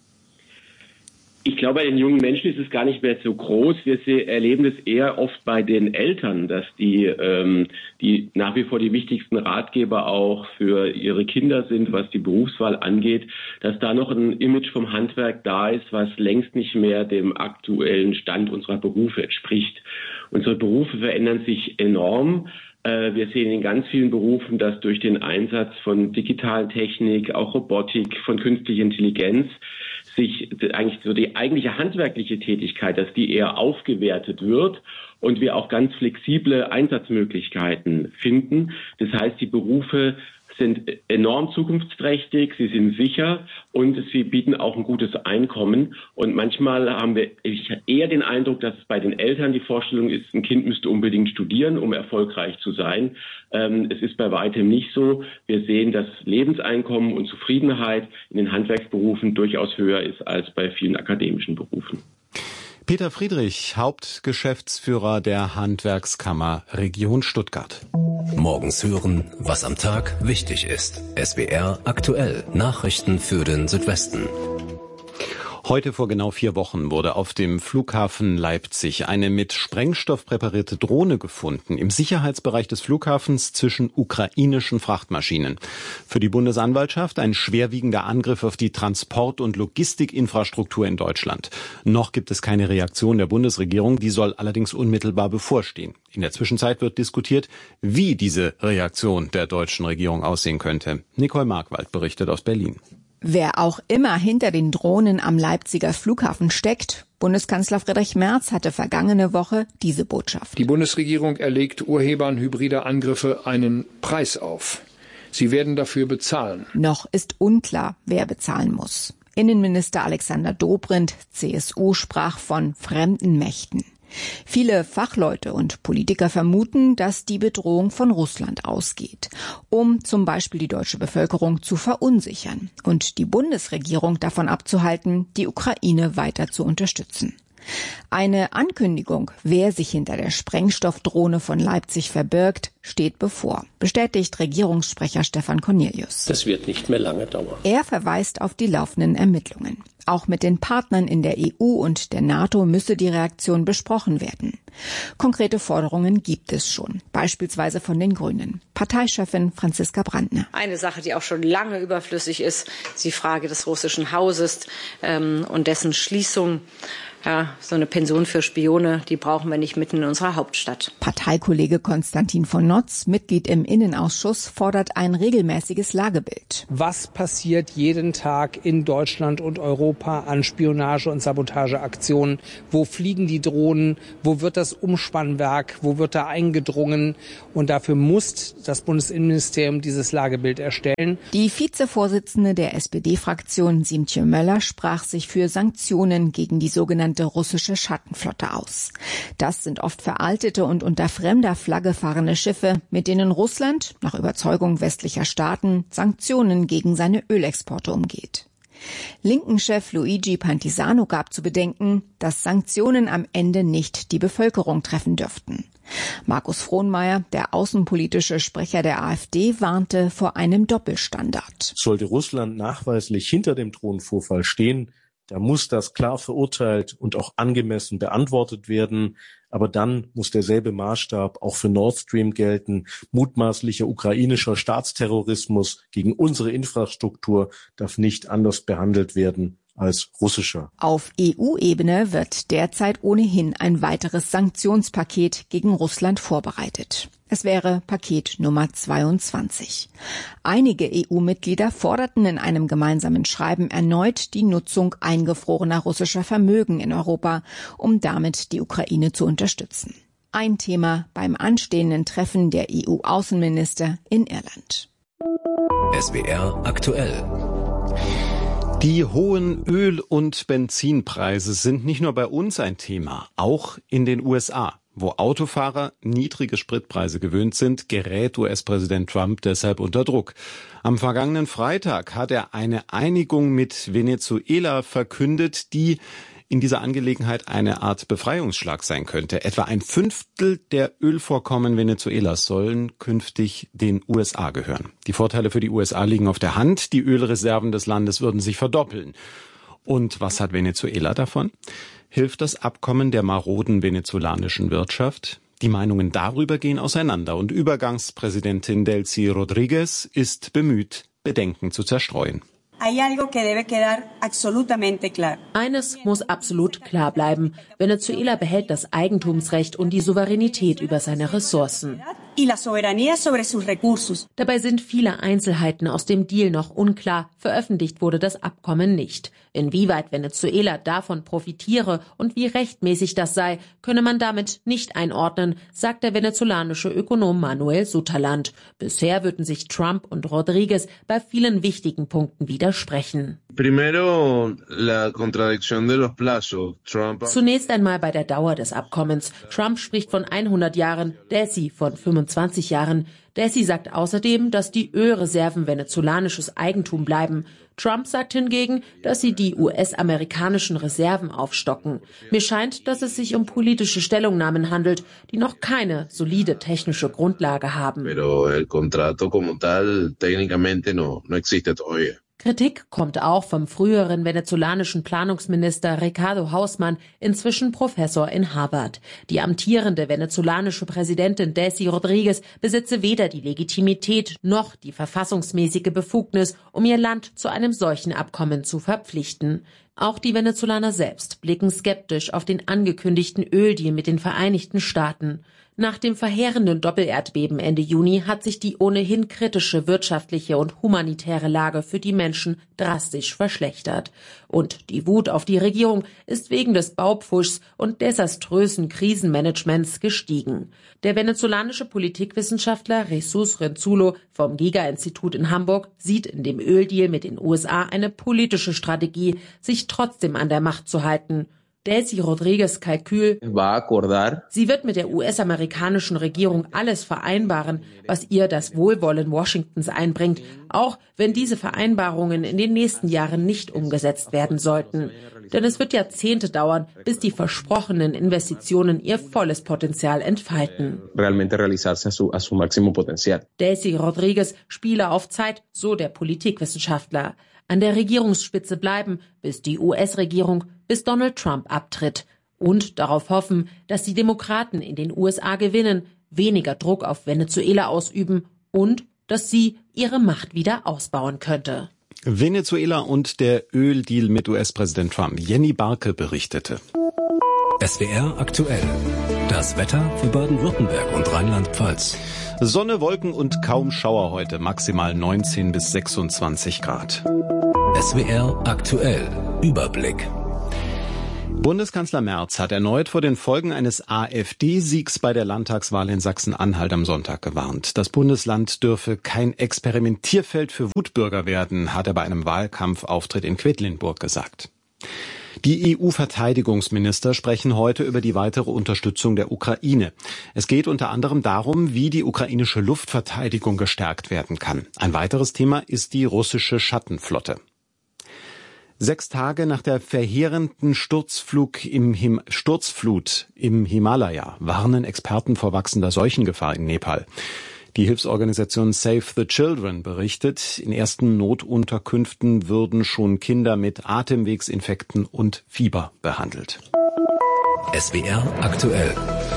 Ich glaube, bei den jungen Menschen ist es gar nicht mehr so groß. Wir erleben es eher oft bei den Eltern, dass die, ähm, die nach wie vor die wichtigsten Ratgeber auch für ihre Kinder sind, was die Berufswahl angeht, dass da noch ein Image vom Handwerk da ist, was längst nicht mehr dem aktuellen Stand unserer Berufe entspricht. Unsere Berufe verändern sich enorm. Wir sehen in ganz vielen Berufen, dass durch den Einsatz von digitalen Technik, auch Robotik, von künstlicher Intelligenz sich eigentlich so die eigentliche handwerkliche Tätigkeit, dass die eher aufgewertet wird und wir auch ganz flexible Einsatzmöglichkeiten finden. Das heißt, die Berufe sind enorm zukunftsträchtig, sie sind sicher und sie bieten auch ein gutes Einkommen. Und manchmal haben wir eher den Eindruck, dass es bei den Eltern die Vorstellung ist, ein Kind müsste unbedingt studieren, um erfolgreich zu sein. Ähm, es ist bei weitem nicht so. Wir sehen, dass Lebenseinkommen und Zufriedenheit in den Handwerksberufen durchaus höher ist als bei vielen akademischen Berufen. Peter Friedrich, Hauptgeschäftsführer der Handwerkskammer Region Stuttgart. Morgens hören, was am Tag wichtig ist. S W R aktuell. Nachrichten für den Südwesten. Heute vor genau vier Wochen wurde auf dem Flughafen Leipzig eine mit Sprengstoff präparierte Drohne gefunden, im Sicherheitsbereich des Flughafens zwischen ukrainischen Frachtmaschinen. Für die Bundesanwaltschaft ein schwerwiegender Angriff auf die Transport- und Logistikinfrastruktur in Deutschland. Noch gibt es keine Reaktion der Bundesregierung, die soll allerdings unmittelbar bevorstehen. In der Zwischenzeit wird diskutiert, wie diese Reaktion der deutschen Regierung aussehen könnte. Nicole Markwald berichtet aus Berlin. Wer auch immer hinter den Drohnen am Leipziger Flughafen steckt, Bundeskanzler Friedrich Merz hatte vergangene Woche diese Botschaft. Die Bundesregierung erlegt Urhebern hybrider Angriffe einen Preis auf. Sie werden dafür bezahlen. Noch ist unklar, wer bezahlen muss. Innenminister Alexander Dobrindt, C S U, sprach von fremden Mächten. Viele Fachleute und Politiker vermuten, dass die Bedrohung von Russland ausgeht, um zum Beispiel die deutsche Bevölkerung zu verunsichern und die Bundesregierung davon abzuhalten, die Ukraine weiter zu unterstützen. Eine Ankündigung, wer sich hinter der Sprengstoffdrohne von Leipzig verbirgt, steht bevor, bestätigt Regierungssprecher Stefan Cornelius. Das wird nicht mehr lange dauern. Er verweist auf die laufenden Ermittlungen. Auch mit den Partnern in der E U und der NATO müsse die Reaktion besprochen werden. Konkrete Forderungen gibt es schon, beispielsweise von den Grünen. Parteichefin Franziska Brandner. Eine Sache, die auch schon lange überflüssig ist, ist die Frage des russischen Hauses ähm, und dessen Schließung. Ja, so eine Pension für Spione, die brauchen wir nicht mitten in unserer Hauptstadt. Parteikollege Konstantin von Notz, Mitglied im Innenausschuss, fordert ein regelmäßiges Lagebild. Was passiert jeden Tag in Deutschland und Europa an Spionage- und Sabotageaktionen? Wo fliegen die Drohnen? Wo wird das Umspannwerk? Wo wird da eingedrungen? Und dafür muss das Bundesinnenministerium dieses Lagebild erstellen. Die Vizevorsitzende der S P D-Fraktion, Siemtje Möller, sprach sich für Sanktionen gegen die sogenannte russische Schattenflotte aus. Das sind oft veraltete und unter fremder Flagge fahrende Schiffe, mit denen Russland, nach Überzeugung westlicher Staaten, Sanktionen gegen seine Ölexporte umgeht. Linken-Chef Luigi Pantisano gab zu bedenken, dass Sanktionen am Ende nicht die Bevölkerung treffen dürften. Markus Frohnmeier, der außenpolitische Sprecher der AfD, warnte vor einem Doppelstandard. Sollte Russland nachweislich hinter dem Drohnenvorfall stehen, da muss das klar verurteilt und auch angemessen beantwortet werden. Aber dann muss derselbe Maßstab auch für Nord Stream gelten. Mutmaßlicher ukrainischer Staatsterrorismus gegen unsere Infrastruktur darf nicht anders behandelt werden als russischer. Auf E U-Ebene wird derzeit ohnehin ein weiteres Sanktionspaket gegen Russland vorbereitet. Es wäre Paket Nummer zweiundzwanzig. Einige E U-Mitglieder forderten in einem gemeinsamen Schreiben erneut die Nutzung eingefrorener russischer Vermögen in Europa, um damit die Ukraine zu unterstützen. Ein Thema beim anstehenden Treffen der E U-Außenminister in Irland. S W R aktuell. Die hohen Öl- und Benzinpreise sind nicht nur bei uns ein Thema, auch in den U S A. Wo Autofahrer niedrige Spritpreise gewöhnt sind, gerät U S-Präsident Trump deshalb unter Druck. Am vergangenen Freitag hat er eine Einigung mit Venezuela verkündet, die in dieser Angelegenheit eine Art Befreiungsschlag sein könnte. Etwa ein Fünftel der Ölvorkommen Venezuelas sollen künftig den U S A gehören. Die Vorteile für die U S A liegen auf der Hand. Die Ölreserven des Landes würden sich verdoppeln. Und was hat Venezuela davon? Hilft das Abkommen der maroden venezolanischen Wirtschaft? Die Meinungen darüber gehen auseinander und Übergangspräsidentin Delcy Rodriguez ist bemüht, Bedenken zu zerstreuen. Eines muss absolut klar bleiben. Venezuela behält das Eigentumsrecht und die Souveränität über seine Ressourcen. Dabei sind viele Einzelheiten aus dem Deal noch unklar. Veröffentlicht wurde das Abkommen nicht. Inwieweit Venezuela davon profitiere und wie rechtmäßig das sei, könne man damit nicht einordnen, sagt der venezolanische Ökonom Manuel Sutherland. Bisher würden sich Trump und Rodriguez bei vielen wichtigen Punkten widersprechen. Zunächst einmal bei der Dauer des Abkommens. Trump spricht von hundert Jahren, Delcy von fünfundzwanzig Jahren. Delcy sagt außerdem, dass die Ölreserven venezolanisches Eigentum bleiben. Trump sagt hingegen, dass sie die U S-amerikanischen Reserven aufstocken. Mir scheint, dass es sich um politische Stellungnahmen handelt, die noch keine solide technische Grundlage haben. Kritik kommt auch vom früheren venezolanischen Planungsminister Ricardo Hausmann, inzwischen Professor in Harvard. Die amtierende venezolanische Präsidentin Delcy Rodríguez besitze weder die Legitimität noch die verfassungsmäßige Befugnis, um ihr Land zu einem solchen Abkommen zu verpflichten. Auch die Venezolaner selbst blicken skeptisch auf den angekündigten Öldeal mit den Vereinigten Staaten. Nach dem verheerenden Doppelerdbeben Ende Juni hat sich die ohnehin kritische wirtschaftliche und humanitäre Lage für die Menschen drastisch verschlechtert. Und die Wut auf die Regierung ist wegen des Baupfuschs und desaströsen Krisenmanagements gestiegen. Der venezolanische Politikwissenschaftler Jesus Renzulo vom Giga-Institut in Hamburg sieht in dem Öldeal mit den U S A eine politische Strategie, sich trotzdem an der Macht zu halten. Delcy Rodríguez Kalkül: Sie wird mit der U S-amerikanischen Regierung alles vereinbaren, was ihr das Wohlwollen Washingtons einbringt, auch wenn diese Vereinbarungen in den nächsten Jahren nicht umgesetzt werden sollten. Denn es wird Jahrzehnte dauern, bis die versprochenen Investitionen ihr volles Potenzial entfalten. Delcy Rodríguez spiele auf Zeit, so der Politikwissenschaftler. An der Regierungsspitze bleiben, bis die U S-Regierung, bis Donald Trump abtritt. Und darauf hoffen, dass die Demokraten in den U S A gewinnen, weniger Druck auf Venezuela ausüben und dass sie ihre Macht wieder ausbauen könnte. Venezuela und der Öldeal mit U S-Präsident Trump. Jenny Barke berichtete. S W R aktuell. Das Wetter für Baden-Württemberg und Rheinland-Pfalz. Sonne, Wolken und kaum Schauer heute, maximal neunzehn bis sechsundzwanzig Grad. S W R aktuell. Überblick. Bundeskanzler Merz hat erneut vor den Folgen eines AfD-Siegs bei der Landtagswahl in Sachsen-Anhalt am Sonntag gewarnt. Das Bundesland dürfe kein Experimentierfeld für Wutbürger werden, hat er bei einem Wahlkampfauftritt in Quedlinburg gesagt. Die E U-Verteidigungsminister sprechen heute über die weitere Unterstützung der Ukraine. Es geht unter anderem darum, wie die ukrainische Luftverteidigung gestärkt werden kann. Ein weiteres Thema ist die russische Schattenflotte. Sechs Tage nach der verheerenden Sturzflug im Him- Sturzflut im Himalaya warnen Experten vor wachsender Seuchengefahr in Nepal. Die Hilfsorganisation Save the Children berichtet, in ersten Notunterkünften würden schon Kinder mit Atemwegsinfekten und Fieber behandelt. S W R aktuell.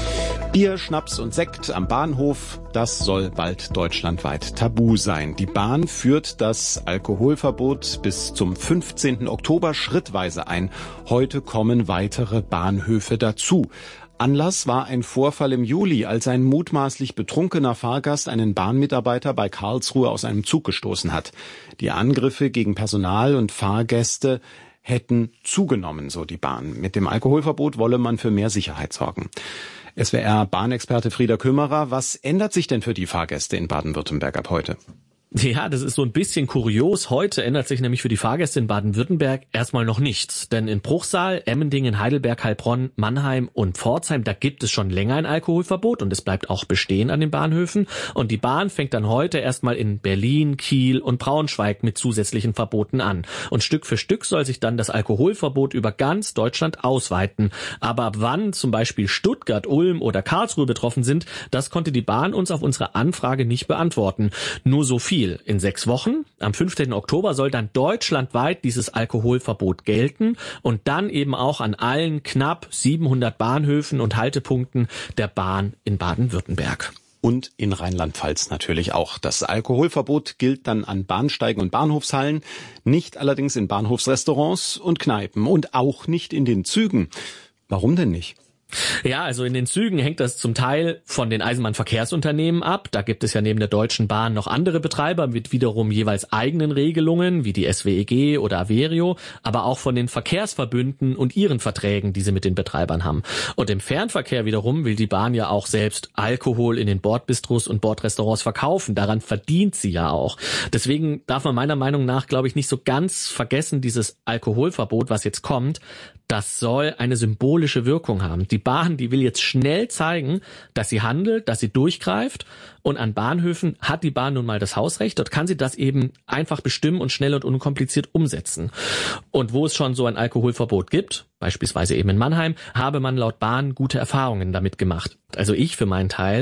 Bier, Schnaps und Sekt am Bahnhof, das soll bald deutschlandweit tabu sein. Die Bahn führt das Alkoholverbot bis zum fünfzehnten Oktober schrittweise ein. Heute kommen weitere Bahnhöfe dazu. Anlass war ein Vorfall im Juli, als ein mutmaßlich betrunkener Fahrgast einen Bahnmitarbeiter bei Karlsruhe aus einem Zug gestoßen hat. Die Angriffe gegen Personal und Fahrgäste hätten zugenommen, so die Bahn. Mit dem Alkoholverbot wolle man für mehr Sicherheit sorgen. S W R-Bahnexperte Frieder Kümmerer, was ändert sich denn für die Fahrgäste in Baden-Württemberg ab heute? Ja, das ist so ein bisschen kurios. Heute ändert sich nämlich für die Fahrgäste in Baden-Württemberg erstmal noch nichts. Denn in Bruchsal, Emmendingen, Heidelberg, Heilbronn, Mannheim und Pforzheim, da gibt es schon länger ein Alkoholverbot und es bleibt auch bestehen an den Bahnhöfen. Und die Bahn fängt dann heute erstmal in Berlin, Kiel und Braunschweig mit zusätzlichen Verboten an. Und Stück für Stück soll sich dann das Alkoholverbot über ganz Deutschland ausweiten. Aber ab wann zum Beispiel Stuttgart, Ulm oder Karlsruhe betroffen sind, das konnte die Bahn uns auf unsere Anfrage nicht beantworten. Nur so viel. In sechs Wochen, am fünfzehnten Oktober, soll dann deutschlandweit dieses Alkoholverbot gelten und dann eben auch an allen knapp siebenhundert Bahnhöfen und Haltepunkten der Bahn in Baden-Württemberg. Und in Rheinland-Pfalz natürlich auch. Das Alkoholverbot gilt dann an Bahnsteigen und Bahnhofshallen, nicht allerdings in Bahnhofsrestaurants und Kneipen und auch nicht in den Zügen. Warum denn nicht? Ja, also in den Zügen hängt das zum Teil von den Eisenbahnverkehrsunternehmen ab. Da gibt es ja neben der Deutschen Bahn noch andere Betreiber mit wiederum jeweils eigenen Regelungen, wie die S W E G oder Averio, aber auch von den Verkehrsverbünden und ihren Verträgen, die sie mit den Betreibern haben. Und im Fernverkehr wiederum will die Bahn ja auch selbst Alkohol in den Bordbistros und Bordrestaurants verkaufen. Daran verdient sie ja auch. Deswegen darf man meiner Meinung nach, glaube ich, nicht so ganz vergessen, dieses Alkoholverbot, was jetzt kommt, das soll eine symbolische Wirkung haben. Die Bahn, die will jetzt schnell zeigen, dass sie handelt, dass sie durchgreift. Und an Bahnhöfen hat die Bahn nun mal das Hausrecht. Dort kann sie das eben einfach bestimmen und schnell und unkompliziert umsetzen. Und wo es schon so ein Alkoholverbot gibt, beispielsweise eben in Mannheim, habe man laut Bahn gute Erfahrungen damit gemacht. Also ich für meinen Teil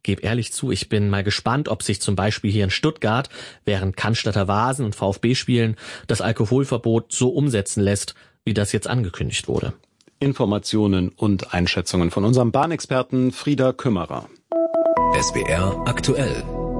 gebe ehrlich zu, ich bin mal gespannt, ob sich zum Beispiel hier in Stuttgart während Cannstatter Vasen und VfB spielen das Alkoholverbot so umsetzen lässt, wie das jetzt angekündigt wurde. Informationen und Einschätzungen von unserem Bahnexperten Frieda Kümmerer. S W R aktuell.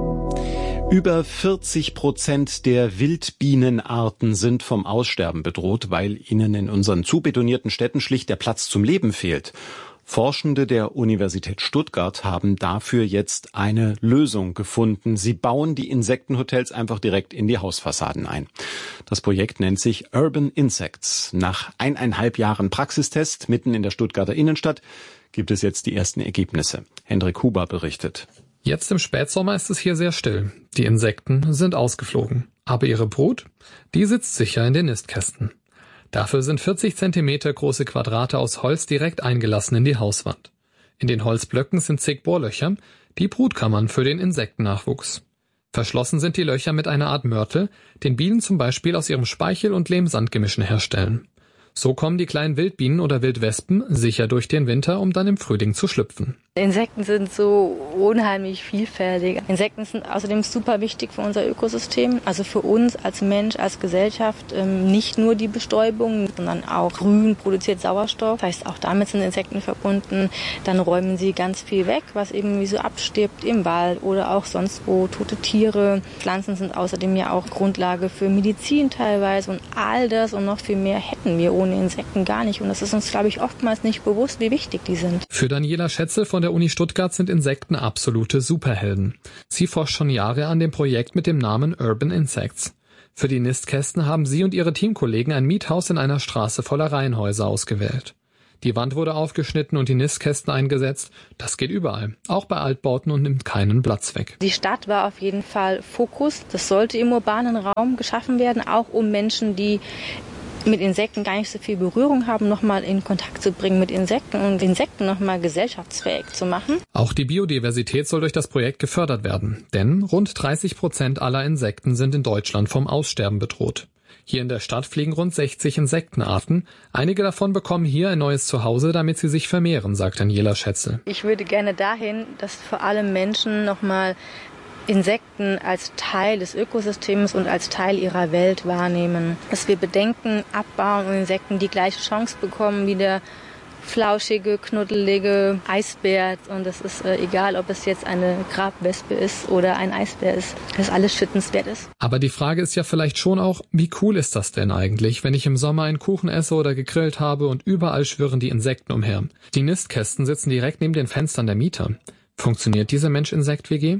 Über vierzig Prozent der Wildbienenarten sind vom Aussterben bedroht, weil ihnen in unseren zubetonierten Städten schlicht der Platz zum Leben fehlt. Forschende der Universität Stuttgart haben dafür jetzt eine Lösung gefunden. Sie bauen die Insektenhotels einfach direkt in die Hausfassaden ein. Das Projekt nennt sich Urban Insects. Nach eineinhalb Jahren Praxistest mitten in der Stuttgarter Innenstadt gibt es jetzt die ersten Ergebnisse. Hendrik Huber berichtet. Jetzt im Spätsommer ist es hier sehr still. Die Insekten sind ausgeflogen. Aber ihre Brut, die sitzt sicher in den Nistkästen. Dafür sind vierzig Zentimeter große Quadrate aus Holz direkt eingelassen in die Hauswand. In den Holzblöcken sind zig Bohrlöcher, die Brutkammern für den Insektennachwuchs. Verschlossen sind die Löcher mit einer Art Mörtel, den Bienen zum Beispiel aus ihrem Speichel- und Lehm-Sand-Gemischen herstellen. So kommen die kleinen Wildbienen oder Wildwespen sicher durch den Winter, um dann im Frühling zu schlüpfen. Insekten sind so unheimlich vielfältig. Insekten sind außerdem super wichtig für unser Ökosystem, also für uns als Mensch, als Gesellschaft. Nicht nur die Bestäubung, sondern auch Grün produziert Sauerstoff. Das heißt, auch damit sind Insekten verbunden. Dann räumen sie ganz viel weg, was eben wie so abstirbt im Wald oder auch sonst wo, tote Tiere. Pflanzen sind außerdem ja auch Grundlage für Medizin teilweise und all das und noch viel mehr hätten wir ohne Insekten gar nicht. Und das ist uns, glaube ich, oftmals nicht bewusst, wie wichtig die sind. Für Daniela Schätzel von der Uni Stuttgart sind Insekten absolute Superhelden. Sie forscht schon Jahre an dem Projekt mit dem Namen Urban Insects. Für die Nistkästen haben sie und ihre Teamkollegen ein Miethaus in einer Straße voller Reihenhäuser ausgewählt. Die Wand wurde aufgeschnitten und die Nistkästen eingesetzt. Das geht überall, auch bei Altbauten und nimmt keinen Platz weg. Die Stadt war auf jeden Fall Fokus. Das sollte im urbanen Raum geschaffen werden, auch um Menschen, die mit Insekten gar nicht so viel Berührung haben, nochmal in Kontakt zu bringen mit Insekten und Insekten nochmal gesellschaftsfähig zu machen. Auch die Biodiversität soll durch das Projekt gefördert werden, denn rund dreißig Prozent aller Insekten sind in Deutschland vom Aussterben bedroht. Hier in der Stadt fliegen rund sechzig Insektenarten. Einige davon bekommen hier ein neues Zuhause, damit sie sich vermehren, sagt Daniela Schätzel. Ich würde gerne dahin, dass vor allem Menschen nochmal Insekten als Teil des Ökosystems und als Teil ihrer Welt wahrnehmen. Dass wir Bedenken abbauen und Insekten die gleiche Chance bekommen wie der flauschige, knuddelige Eisbär. Und es ist äh, egal, ob es jetzt eine Grabwespe ist oder ein Eisbär ist, dass alles schützenswert ist. Aber die Frage ist ja vielleicht schon auch, wie cool ist das denn eigentlich, wenn ich im Sommer einen Kuchen esse oder gegrillt habe und überall schwirren die Insekten umher. Die Nistkästen sitzen direkt neben den Fenstern der Mieter. Funktioniert diese Mensch-Insekt-W G?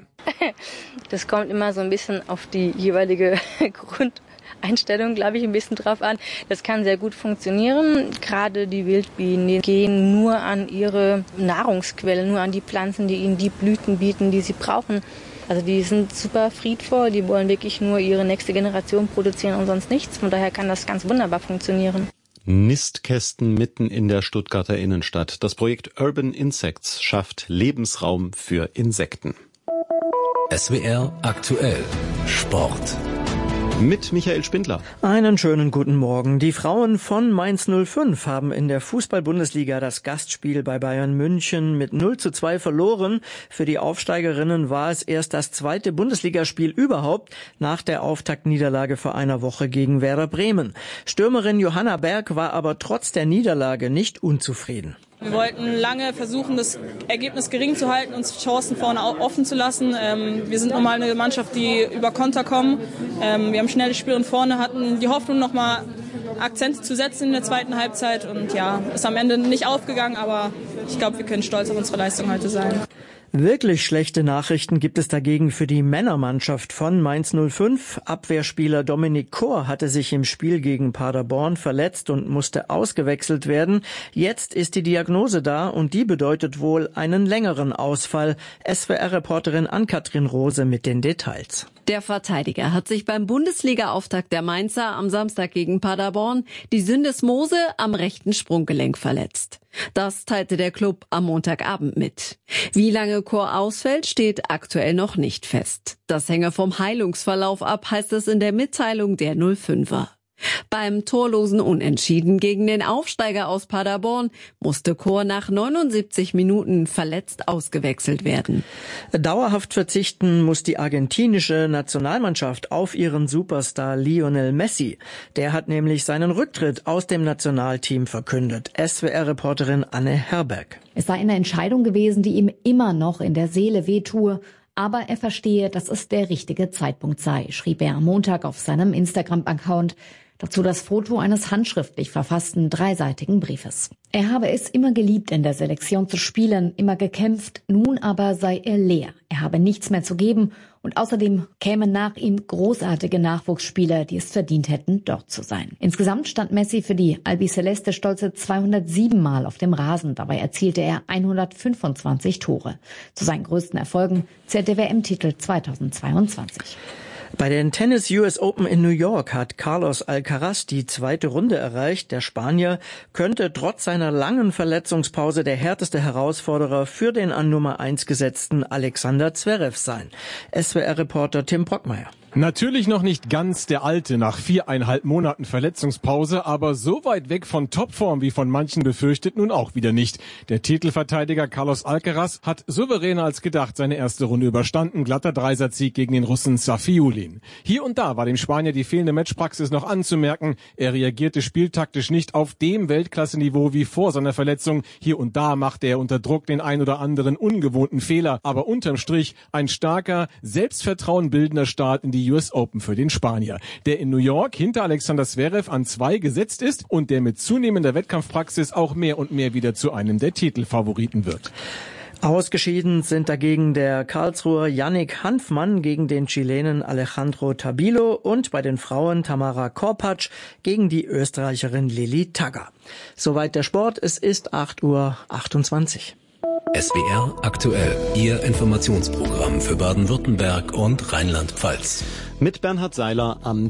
Das kommt immer so ein bisschen auf die jeweilige Grundeinstellung, glaube ich, ein bisschen drauf an. Das kann sehr gut funktionieren. Gerade die Wildbienen, die gehen nur an ihre Nahrungsquellen, nur an die Pflanzen, die ihnen die Blüten bieten, die sie brauchen. Also die sind super friedvoll, die wollen wirklich nur ihre nächste Generation produzieren und sonst nichts. Von daher kann das ganz wunderbar funktionieren. Nistkästen mitten in der Stuttgarter Innenstadt. Das Projekt Urban Insects schafft Lebensraum für Insekten. S W R aktuell Sport. Mit Michael Spindler. Einen schönen guten Morgen. Die Frauen von Mainz null fünf haben in der Fußball-Bundesliga das Gastspiel bei Bayern München mit null zu zwei verloren. Für die Aufsteigerinnen war es erst das zweite Bundesligaspiel überhaupt nach der Auftaktniederlage vor einer Woche gegen Werder Bremen. Stürmerin Johanna Berg war aber trotz der Niederlage nicht unzufrieden. Wir wollten lange versuchen, das Ergebnis gering zu halten, uns Chancen vorne offen zu lassen. Wir sind nochmal eine Mannschaft, die über Konter kommen. Wir haben schnelles Spiel und vorne hatten die Hoffnung, nochmal Akzente zu setzen in der zweiten Halbzeit. Und ja, ist am Ende nicht aufgegangen, aber ich glaube, wir können stolz auf unsere Leistung heute sein. Wirklich schlechte Nachrichten gibt es dagegen für die Männermannschaft von Mainz null fünf. Abwehrspieler Dominik Kor hatte sich im Spiel gegen Paderborn verletzt und musste ausgewechselt werden. Jetzt ist die Diagnose da und die bedeutet wohl einen längeren Ausfall. S W R-Reporterin Ann-Kathrin Rose mit den Details. Der Verteidiger hat sich beim Bundesliga-Auftakt der Mainzer am Samstag gegen Paderborn die Syndesmose am rechten Sprunggelenk verletzt. Das teilte der Klub am Montagabend mit. Wie lange Kor ausfällt, steht aktuell noch nicht fest. Das hänge vom Heilungsverlauf ab, heißt es in der Mitteilung der null fünfer. Bei Beim torlosen Unentschieden gegen den Aufsteiger aus Paderborn musste Chor nach neunundsiebzig Minuten verletzt ausgewechselt werden. Dauerhaft verzichten muss die argentinische Nationalmannschaft auf ihren Superstar Lionel Messi. Der hat nämlich seinen Rücktritt aus dem Nationalteam verkündet. S W R-Reporterin Anne Herberg. Es sei eine Entscheidung gewesen, die ihm immer noch in der Seele wehtue. Aber er verstehe, dass es der richtige Zeitpunkt sei, schrieb er am Montag auf seinem Instagram-Account. Dazu das Foto eines handschriftlich verfassten dreiseitigen Briefes. Er habe es immer geliebt, in der Selektion zu spielen, immer gekämpft, nun aber sei er leer. Er habe nichts mehr zu geben und außerdem kämen nach ihm großartige Nachwuchsspieler, die es verdient hätten, dort zu sein. Insgesamt stand Messi für die Albiceleste stolze zweihundertsieben Mal auf dem Rasen. Dabei erzielte er hundertfünfundzwanzig Tore. Zu seinen größten Erfolgen zählt der W M-Titel zweitausendzweiundzwanzig. Bei den Tennis U S Open in New York hat Carlos Alcaraz die zweite Runde erreicht. Der Spanier könnte trotz seiner langen Verletzungspause der härteste Herausforderer für den an Nummer eins gesetzten Alexander Zverev sein. S W R-Reporter Tim Brockmeier. Natürlich noch nicht ganz der Alte nach viereinhalb Monaten Verletzungspause, aber so weit weg von Topform wie von manchen befürchtet nun auch wieder nicht. Der Titelverteidiger Carlos Alcaraz hat souveräner als gedacht seine erste Runde überstanden. Glatter Dreisatzsieg gegen den Russen Safiullin. Hier und da war dem Spanier die fehlende Matchpraxis noch anzumerken. Er reagierte spieltaktisch nicht auf dem Weltklasseniveau wie vor seiner Verletzung. Hier und da machte er unter Druck den ein oder anderen ungewohnten Fehler. Aber unterm Strich ein starker, Selbstvertrauen bildender Start in die U S Open für den Spanier, der in New York hinter Alexander Zverev an zwei gesetzt ist und der mit zunehmender Wettkampfpraxis auch mehr und mehr wieder zu einem der Titelfavoriten wird. Ausgeschieden sind dagegen der Karlsruher Yannick Hanfmann gegen den Chilenen Alejandro Tabilo und bei den Frauen Tamara Korpatsch gegen die Österreicherin Lilly Tagger. Soweit der Sport, es ist acht Uhr achtundzwanzig. S W R aktuell, Ihr Informationsprogramm für Baden-Württemberg und Rheinland-Pfalz. Mit Bernhard Seiler am